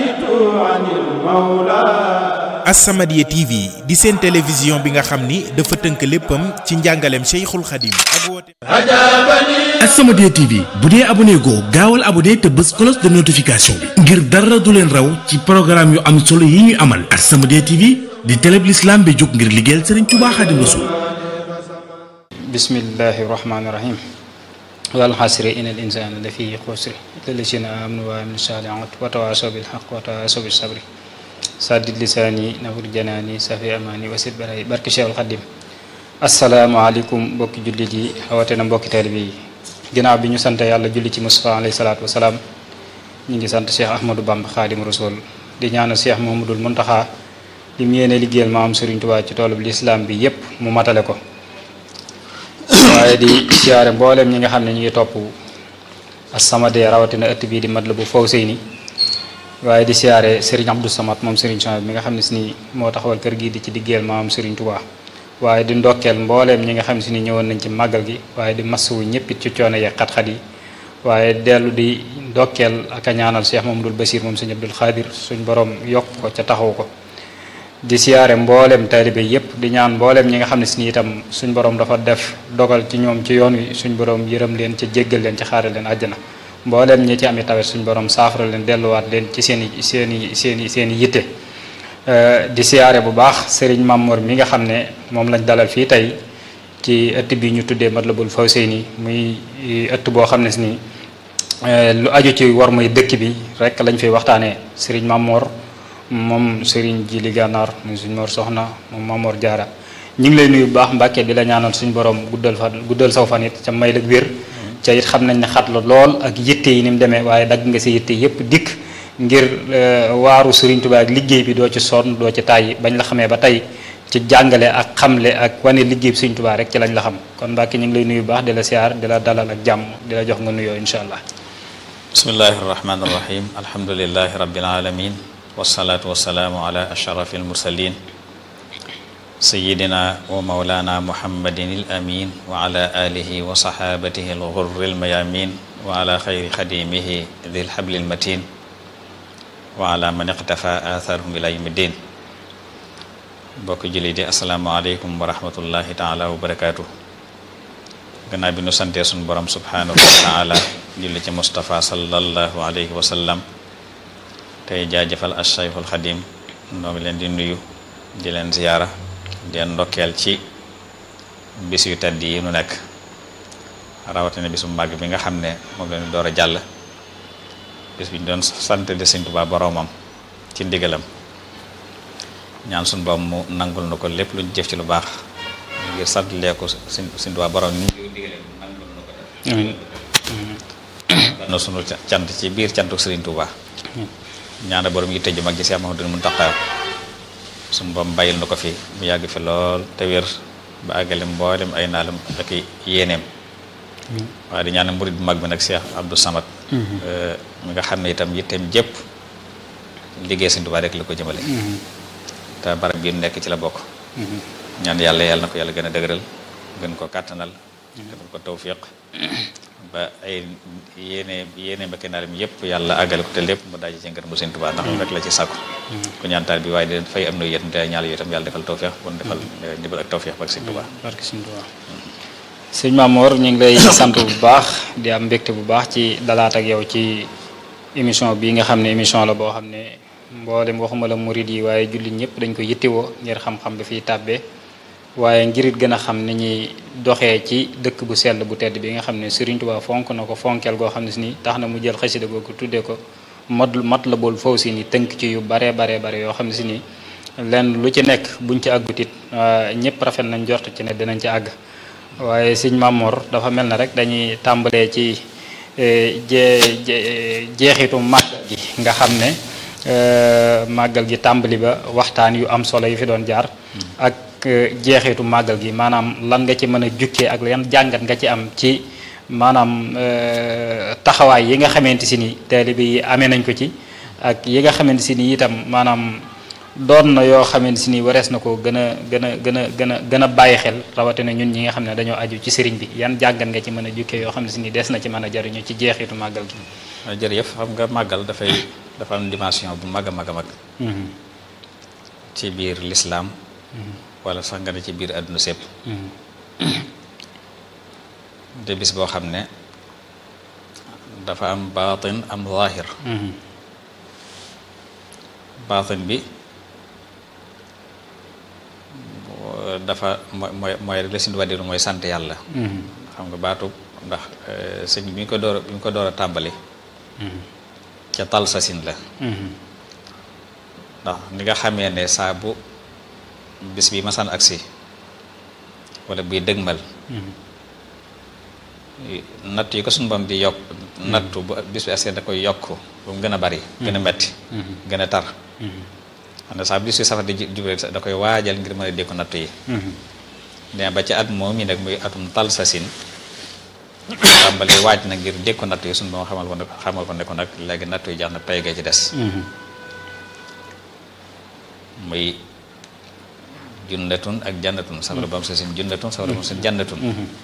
As-Samadiyya TV di seen télévision bi nga xam ni dafa tënk léppam ci njàngaleem Cheikhul Khadim ak wooteem As-Samadiyya TV bu dee abonné goo gaawal abonné te bës cloche de notification bi ngir dara du leen raw ci programme yu am solo yi ñuy amal As-Samadiyya TV di télé bi l'islam bi jóg ngir liggéeyal Serigne Touba Khadim Rassoul. bismillahi rahmani rahim wal hasri innal insana lafi khusr illa allazina amanu wa amilus salihat wa tawasaw bil haqq wa tawasaw bis sabri saddid lisaani nawwir janaani safi amaani wasit baray barke Cheikhul Khadim. asalaamaaleykum mbokki jullit yi rawatina mbokki taalibe yi ginnaaw bi ñu sant yàlla julli ci Mustafa alayhi salaatu wasalaam ñu ngi sant Cheikh Ahmadou Bamba Khadim Rassoul di ñaanal Cheikh Mouhamadoul Mountakha li mu yéene liggéeyal maam Serigne Touba ci toolub lislaam bi yépp mu matale ko waaye di siyaare mboolem ñi nga xam ne ñu ngi topp As-Samadiyya rawatina ëtt bii di Matlabul Fawzayni waaye di siyaare Serigne Abdou Samad moom Serigne Souhaïbou mi nga xam ne si ni moo taxawal kër gii di ci liggéeyal maam Serigne Touba waaye di ndokkeel mbooleem ñi nga xam si ni ñëwoon nañ ci màggal gi waaye di masawu ñëppit ci coono yeeg xat-xat yi waaye dellu di ndokkeel ak a ñaanal Cheikh Mamadou Bassir moom sëñ Abdul Xaadir suñ borom yokk ko ca taxaw ko di siyaare mbooleem taalibe yëpp di ñaan mbooleem ñi nga xam ne si ni itam suñ borom dafa def dogal ci ñoom ci yoon wi suñ borom yërëm leen ca jéggal leen ci xaare leen àjjana mbooleem ñi ci ami tawet suñ borom saafara leen delluwaat leen ci seen i yitte di siyaare bu baax Serigne Mamour mi nga xam ne moom lañ dalal fii tey ci ëtt bi ñu tuddee Matlabul Fawzayni muy ëtt boo xam ne si ni lu aju ci war muy dëkk bi rek lañ fiy waxtaanee Serigne Mamour moom Serigne Jili Gànnaar muy suñ Mor Soxna moom Mamour Diarra ñu ngi lay nuyu bu baax Mbàkke di la ñaanal suñ borom guddal saw fan it ca may la wér ca it xam nañ ne xat la lool ak yitte yi ni mu demee waaye dagg nga si yitte yëpp dikk ngir waaru Serigne Touba ak liggéey bi doo ci sonn doo ci tàyyi bañ la xamee ba tey ci jàngale ak xamle ak wane liggéey bi Serigne Touba rek ci lañ la xam kon Mbàkke ñu ngi lay nuyu baax di la siyaar di la dalal ak jàmm di la jox nga nuyoo incha allah. bismillahi irrahmani irrahim alhamdulilahi rabbil alamin wasalaatu wasalaamu ala ashrafi almursalin sayidina wa maulana muhammadin al amin wa ala alihi wa sahabatihi al ghurri al mayamin wa ala xayri xadimihi dil hablil matin wa ala man iqtafa atharhum ila yawmi din mbokk julli di asalaamaaleykum wa rahmatullahi taala wa barakaatu gannaaw bi nu santee suñu borom subhanahu wa taala julli ci Mustafa sallallahu alayhi wa sallam tey jaajëfal Cheikhul Xadim noo ngi leen di nuyu di leen ziyaara di leen ndokkeel ci bis yu tedd yi nu nekk rawatina bisu màgg bi nga xam ne moom leen door a jàll bis bi ñu doon sant de Sëñ Tuubaa boroomam ci ndigalam ñaan suñu borom mu nangul na ko lépp lu ñu jëf ci lu baax ngir santalee ko Sëñ Tuubaa boroom ni ñu digalee mu nangul na ko def na sunu cant ci biir cantuk Sëriñ Tuubaa ñaana borom yi tëj mag ji Seex Muhammadul Muntaxa suñu borom bàyyil na ko fi mu yàgg fi lool te wér ba àggale mboolem ay naalam ak yéeneem waaye di ñaanal murid bu mag bi nag Cheikh Abdou Samad mi nga xam ne itam yitteem jëpp liggéey Sëñ Tuubaa rek la ko jëmale te barab bi nekk ci la bokk ñaan yàlla na ko yàlla gën a dëgëral gën ko kàttanal defal ko tawfiq ba ay yéene ba kenaalam yëpp yàlla àggale ko te lépp mu daje ci ngërëm bu Sëñ Tuubaa ndax rek la ci sàkku ku ñaantaal bi waaye di fay am na yéen te ñaal yooyu itam yàlla defal tawfiq kon defal ndibal ak tawfiq barke Sëñ Tuubaa barke Sëñ Tuubaa sëñ Mamour ñu ngi lay sant bu baax di am mbégte bu baax ci dalaat ak yow ci émission bii nga xam ne émission la boo xam ne mboolem waxuma la murid yi waaye jullit ñëpp dañ ko yittewoo ngir xam-xam bi fiy tàbbee waaye ngir it gën a xam ni ñuy doxee ci dëkk bu sell bu tedd bi nga xam ne Serigne Touba fonk na ko fonkeel goo xam ne si ni tax na mu jël xasida googu tuddee ko Matlabul Fawzayni tënk ci yu bare yoo xam ne si ni lenn lu ci nekk buñ ci àggut it ñëpp rafet nañ jort ci ne dinañ ci àgg waaye sëñ Mamor dafa mel na rek dañuy tàmbalee ci jeexitu màggal gi nga xam ne màggal gi tàmbali ba waxtaan yu am solo yu fi doon jaar ak jeexitu màggal gi maanaam lan nga ci mën a jukkee ak yan jàngat nga ci am ci maanaam taxawaay yi nga xamante si ni taalibe yi amee nañ ko ci ak yi nga xamante si ni itam maanaam doon na yoo xamante si ni warees na ko gën a bàyyi xel rawatina ñun ñi nga xam ne dañoo aju ci sëriñ bi yan jàngat nga ci mën a jukkee yoo xam ne si ni des na ci mën a jariñu ci jeexitu màggal gi. jërëjëf xam nga màggal dafa am dimension bu mag a mag a mag ci biir lislaam wala sax nga ne ci biir àdduna sépp te bis boo xam ne dafa am baatin am zaahir baatin bi dafa mooy rek la Sëñ Tuubaa di mooy sant yàlla xam nga baatu ndax sëñ bi ñu ko door a tàmbali ca tal sasin la ndax ni nga xamee ne saa bu bis bi masaan agsi wala buy dëgmal natt yi ko suñu bam di yokk nattu bu bis bi agsi da koy yokk ba mu gën a bari gën a metti gën a tar xam ne saa bis bi safar di jublu da koy waajal ngir mën a dékku nattu yi ne ba ci at moom yi nag muy atum tal sasin tàmbali waaj na ngir dékku nattu yi suñu bam xamal ko ne ko nag léegi nattu yi jax na pay gee ci des muy junnatun ak jannatun safara bam sa sin junnatun safara bam sin jannatun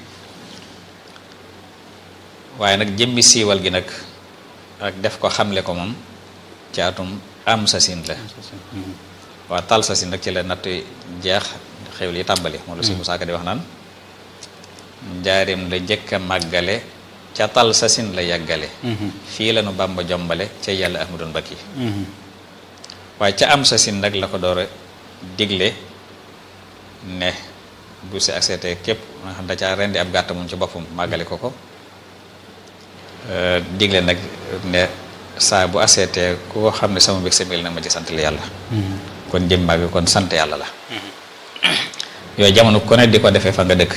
waaye nag jëmmi siiwal gi nag ak def ko xamle ko moom ci atum am sa sin la waaw tal sa sin nag ci la natt jeex xewli yi tàmbali moom la si Musaa Ka di wax naan njaarim la njëkk a màggale ca tal sa sin la yàggale fii la nu Bàmba jombale ca yàlla ahmadun bakki waaye ca am sa sin nag la ko door a digle ne bu si accepté képp nga xam da caa rendi ab gàtt moom ci boppam màggale ko digle nag ne saa bu accepté koo xam ne sama mbég samil na ma ci sant la yàlla kon jëm màgg kon sant yàlla la yooyu jamono ku ne di ko defee fa nga dëkk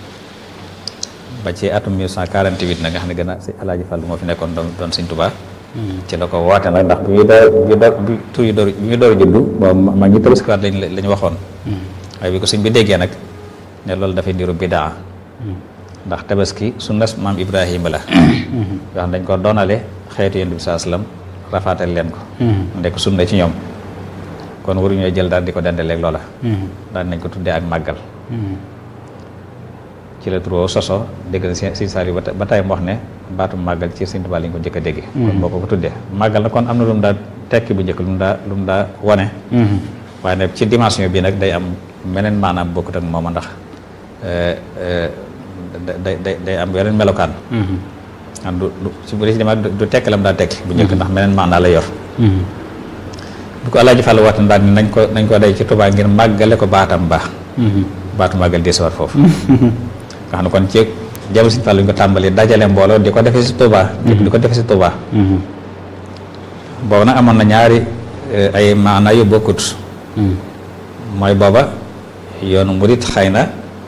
ba ci atum 1948 nag nga xam ne gën a si Alaaji Fall moo fi nekkoon doon Sëñ Tuubaa ci la ko woote nag ndax bi muy door juddu boobu mag ñi tabaskiwaat lañ waxoon waaye bi ko sëñ bi déggee nag ne loolu dafay niru bidaa ndax tabaski sunnas maam Ibrahima la yoo xam dañ ko doonale xeetu Yonent bi sallallahu alayhi wasallam rafaatal leen ko ndekk sunna ci ñoom kon waruñoo jël daal di ko dendaleeg loola daal nañ ko tuddee ak màggal ci la turoo soso dégg na si Saliou ba tey mu wax ne baatu màggal ci Sëñ Tuubaa lañ ko njëkk a dégg kon boo ko tuddee màggal na kon am na lu mu daa tekki bu njëkk lu mu daa wane waaye nag ci dimension bi nag day am meneen maanaam bokkut ak mooma ndax day am yeneen melokaan an du ci bu dee du tekk lam daa tekki bu njëkk ndax meneen maanaa la yor bu ko Alaaji Fall waxtaan daal ni nañ ko day ci Tuubaa ngir màggale ko baatam baax baatu màggal di sawar foofu nga xam ne kon ci jamono Sëñ Fall ñu ko tàmbali dajale mbooloo di ko defee si Tuubaa di ko defee si Tuubaa boobu nag amoon na ñaari ay maanaa yu bokkut mooy booba yoonu murit xëy na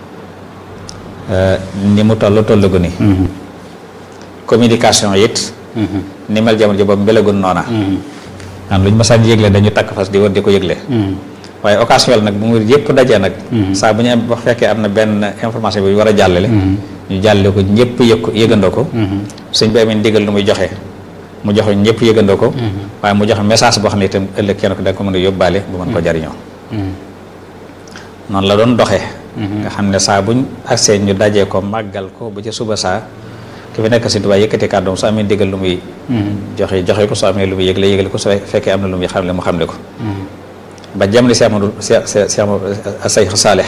ni mu toll gu ni communication it ni mel jamono ji boobu mbelagun noona an lu ñu masaan yëgle dañu takk fas di war di ko yëgle waaye occasion nag bu mu yëpp dajee nag saa bu ñu am wax fekkee am na benn information bi war a jàllale ñu jàllale ko ñëpp yëgandoo ko sëñ bi amee ndigal lu muy joxe mu joxe ñëpp yëgandoo ko waaye mu joxe message boo xam ne itam ëllëg kenn ko da ko mën a yóbbaale bu mën ko jariñoo noonu la doon doxee nga xam ne saa buñ agsee ñu dajee ko màggal ko ba ci suba saa ki fi nekk Sëñ Tuubaa yëkkati kàddoom soo amee ndigal lu muy joxe ko soo amee lu muy yëgle ko soo fekkee am na lu muy xamle mu xamle ko ba jamono si Amadou Sayx Saalix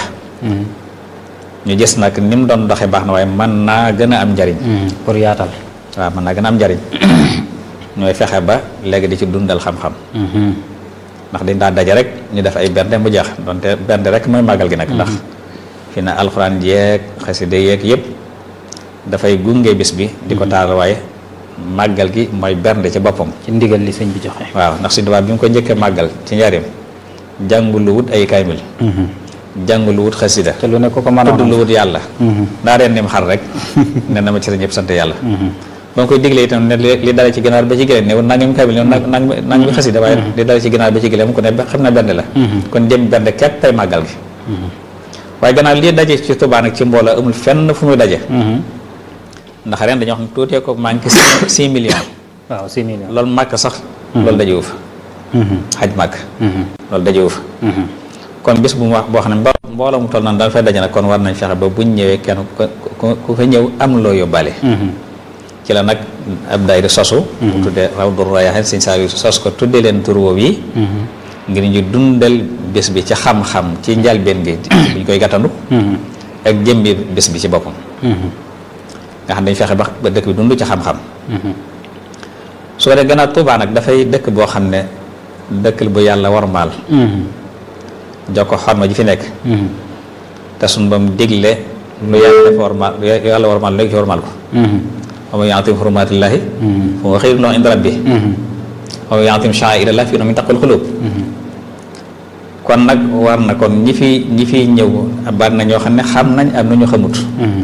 ñu gis nag ni mu doon doxee baax na waaye mën naa gën a am njariñ pour yaatal waaw mën naa gën a am njariñ ñooy fexe ba léegi di ci dundal xam-xam ndax dañ daa daje rek ñu def ay bernde mu jeex donte bernde rek mooy màggal gi nag ndax fi na alxuraan yeeg xasida yeeg yëpp dafay gunge bis bi di ko taal waaye màggal gi mooy bernde ci boppam ci ndigal li sëñ bi joxe waaw ndax Sëñ Tuubaa bi mu ko njëkkee màggal ci njaareem jàngu lu wut ay kaymil jàngu lu wut xasida te lu ne ko mën a tudd lu wut yàlla daa reen nim xar rek ne na ma ci sa ñëpp sant yàlla ba nga koy digle itam ne li dale ci ginaar ba ci gëléem ne nangami kaymil nangami xasida waaye li dale ci ginaar ba ci gëléem mu ko ne xam na bernde la kon jëm bernde képp tey màggal gi waaye gannaaw lii daje ci Tuubaa nag ci mbooloo amul fenn fu muy daje ndax ren dañoo xam ne tuutee ko manqué 6 millions waaw 6 millions loolu màkk sax loolu dajewu fa xaj màkk loolu dajewu fa kon bis bu mu wax boo xam ne mbooloo mu toll noonu daal fay daje nag kon war nañ fexe ba buñ ñëwee kenn ku fa ñëw am loo yóbbaale ci la nag ab daayira sosu bu tuddee Rawdu Rayaahiin Sëñ Saaliw sos ko tuddee leen tur woowu yi ngir ñu dundal bés bi ci xam-xam ci njalbeen gi buñ koy gàttandu ak jëmbi bés bi ci boppam nga xam dañ fexe ba dëkk bi dund ci xam-xam su ko dee gannaaw Tuubaa nag dafay dëkk boo xam ne dëkk bu yàlla warmaal jox ko xorma ji fi nekk te suñ ba mu digle lu yàlla def warmaal yàlla warmaal léegi ci warmaal ko wa man ya'zim hurumaatillaahi fa huwa xayrun lahu inda rabbih wa man ya'zim sha'aa'irallaahi fa innahaa min taqwal quluub kon nag war na kon ñi fi ñëw bari na ñoo xam ne xam nañ am na ñu xamut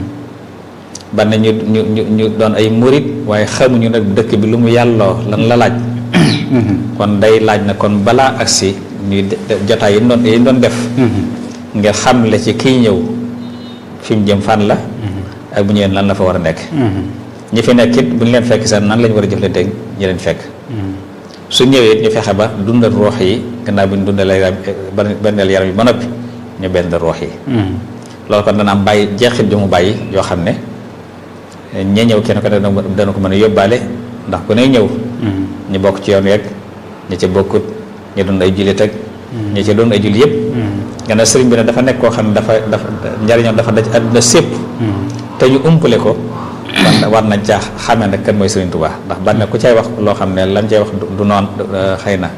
bari na ñu doon ay murit waaye xamuñu nag dëkk bi lu mu yàlloo lan la laaj kon day laaj na kon balaa agsi ñuy jotaay yi doon def ngir xamle ci kiy ñëw fi mu jëm fan la ak bu ñëwee lan la fa war a nekk ñi fi nekk it bu ñu leen fekk seen nan lañu war a jëflante ñi leen fekk su ñëwee it ñu fexe ba dundal ruux yi gannaaw bi ñu dundalee benneel yaram yi ba noppi ñu benn ruux yi loolu kon dana am bàyyi jeexit ju mu bàyyi yoo xam ne ñee ñëw kenn ko ne dana ko mën a yóbbaale ndax ku ne ñëw ñu bokk ci yoon yeeg ñi ci bokkut ñu doon ay jullit ak ñi ci doon ay jullit yëpp gannaaw sëriñ bi ne dafa nekk koo xam ne dafa njariñoom dafa daj àdduna sépp te ñu umpale ko war nañ caa xamee nag kan mooy Sëriñ Tuubaa ndax ban ne ku cay wax loo xam ne lan cay wax du noon xëy na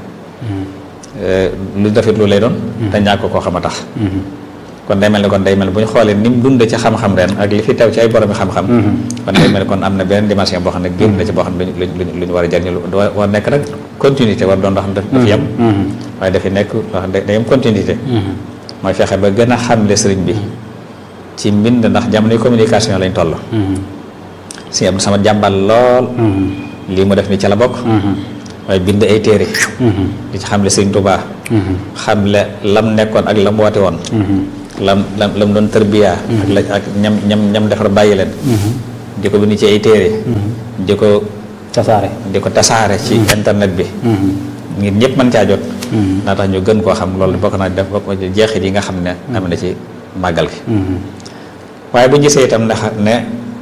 lu defit lu lay doon te ñàkk ko koo xam a tax kon day mel ne bu ñu xoolee ni mu dund ci xam-xam ren ak li fi teew ci ay boromi xam-xam kon day mel ne kon am na beneen dimension boo xam ne génn na ci boo xam ne lu ñu war a jariñu war nekk nag continuité war doon loo xam ne dafa yem waaye dafa nekk loo xam ne day am continuité mooy fexe ba gën a xamle sëriñ bi ci mbind ndax jamono communication lañ toll si am sama jàmbal lool lii mu def ni ca la bokk waaye bind ay téere di ci xamle Sëriñ Tuubaa xamle lam nekkoon ak lam woote woon lam doon tërbiyaa ak ñam defar bàyyi leen di ko bind ci ay téere di ko tasaare ci internet bi ngir ñëpp mën caa jot naa tax ñu gën koo xam loolu bokk naa def bokk jeexit yi nga xam ne am na ci màggal gi waaye bu gisee itam ne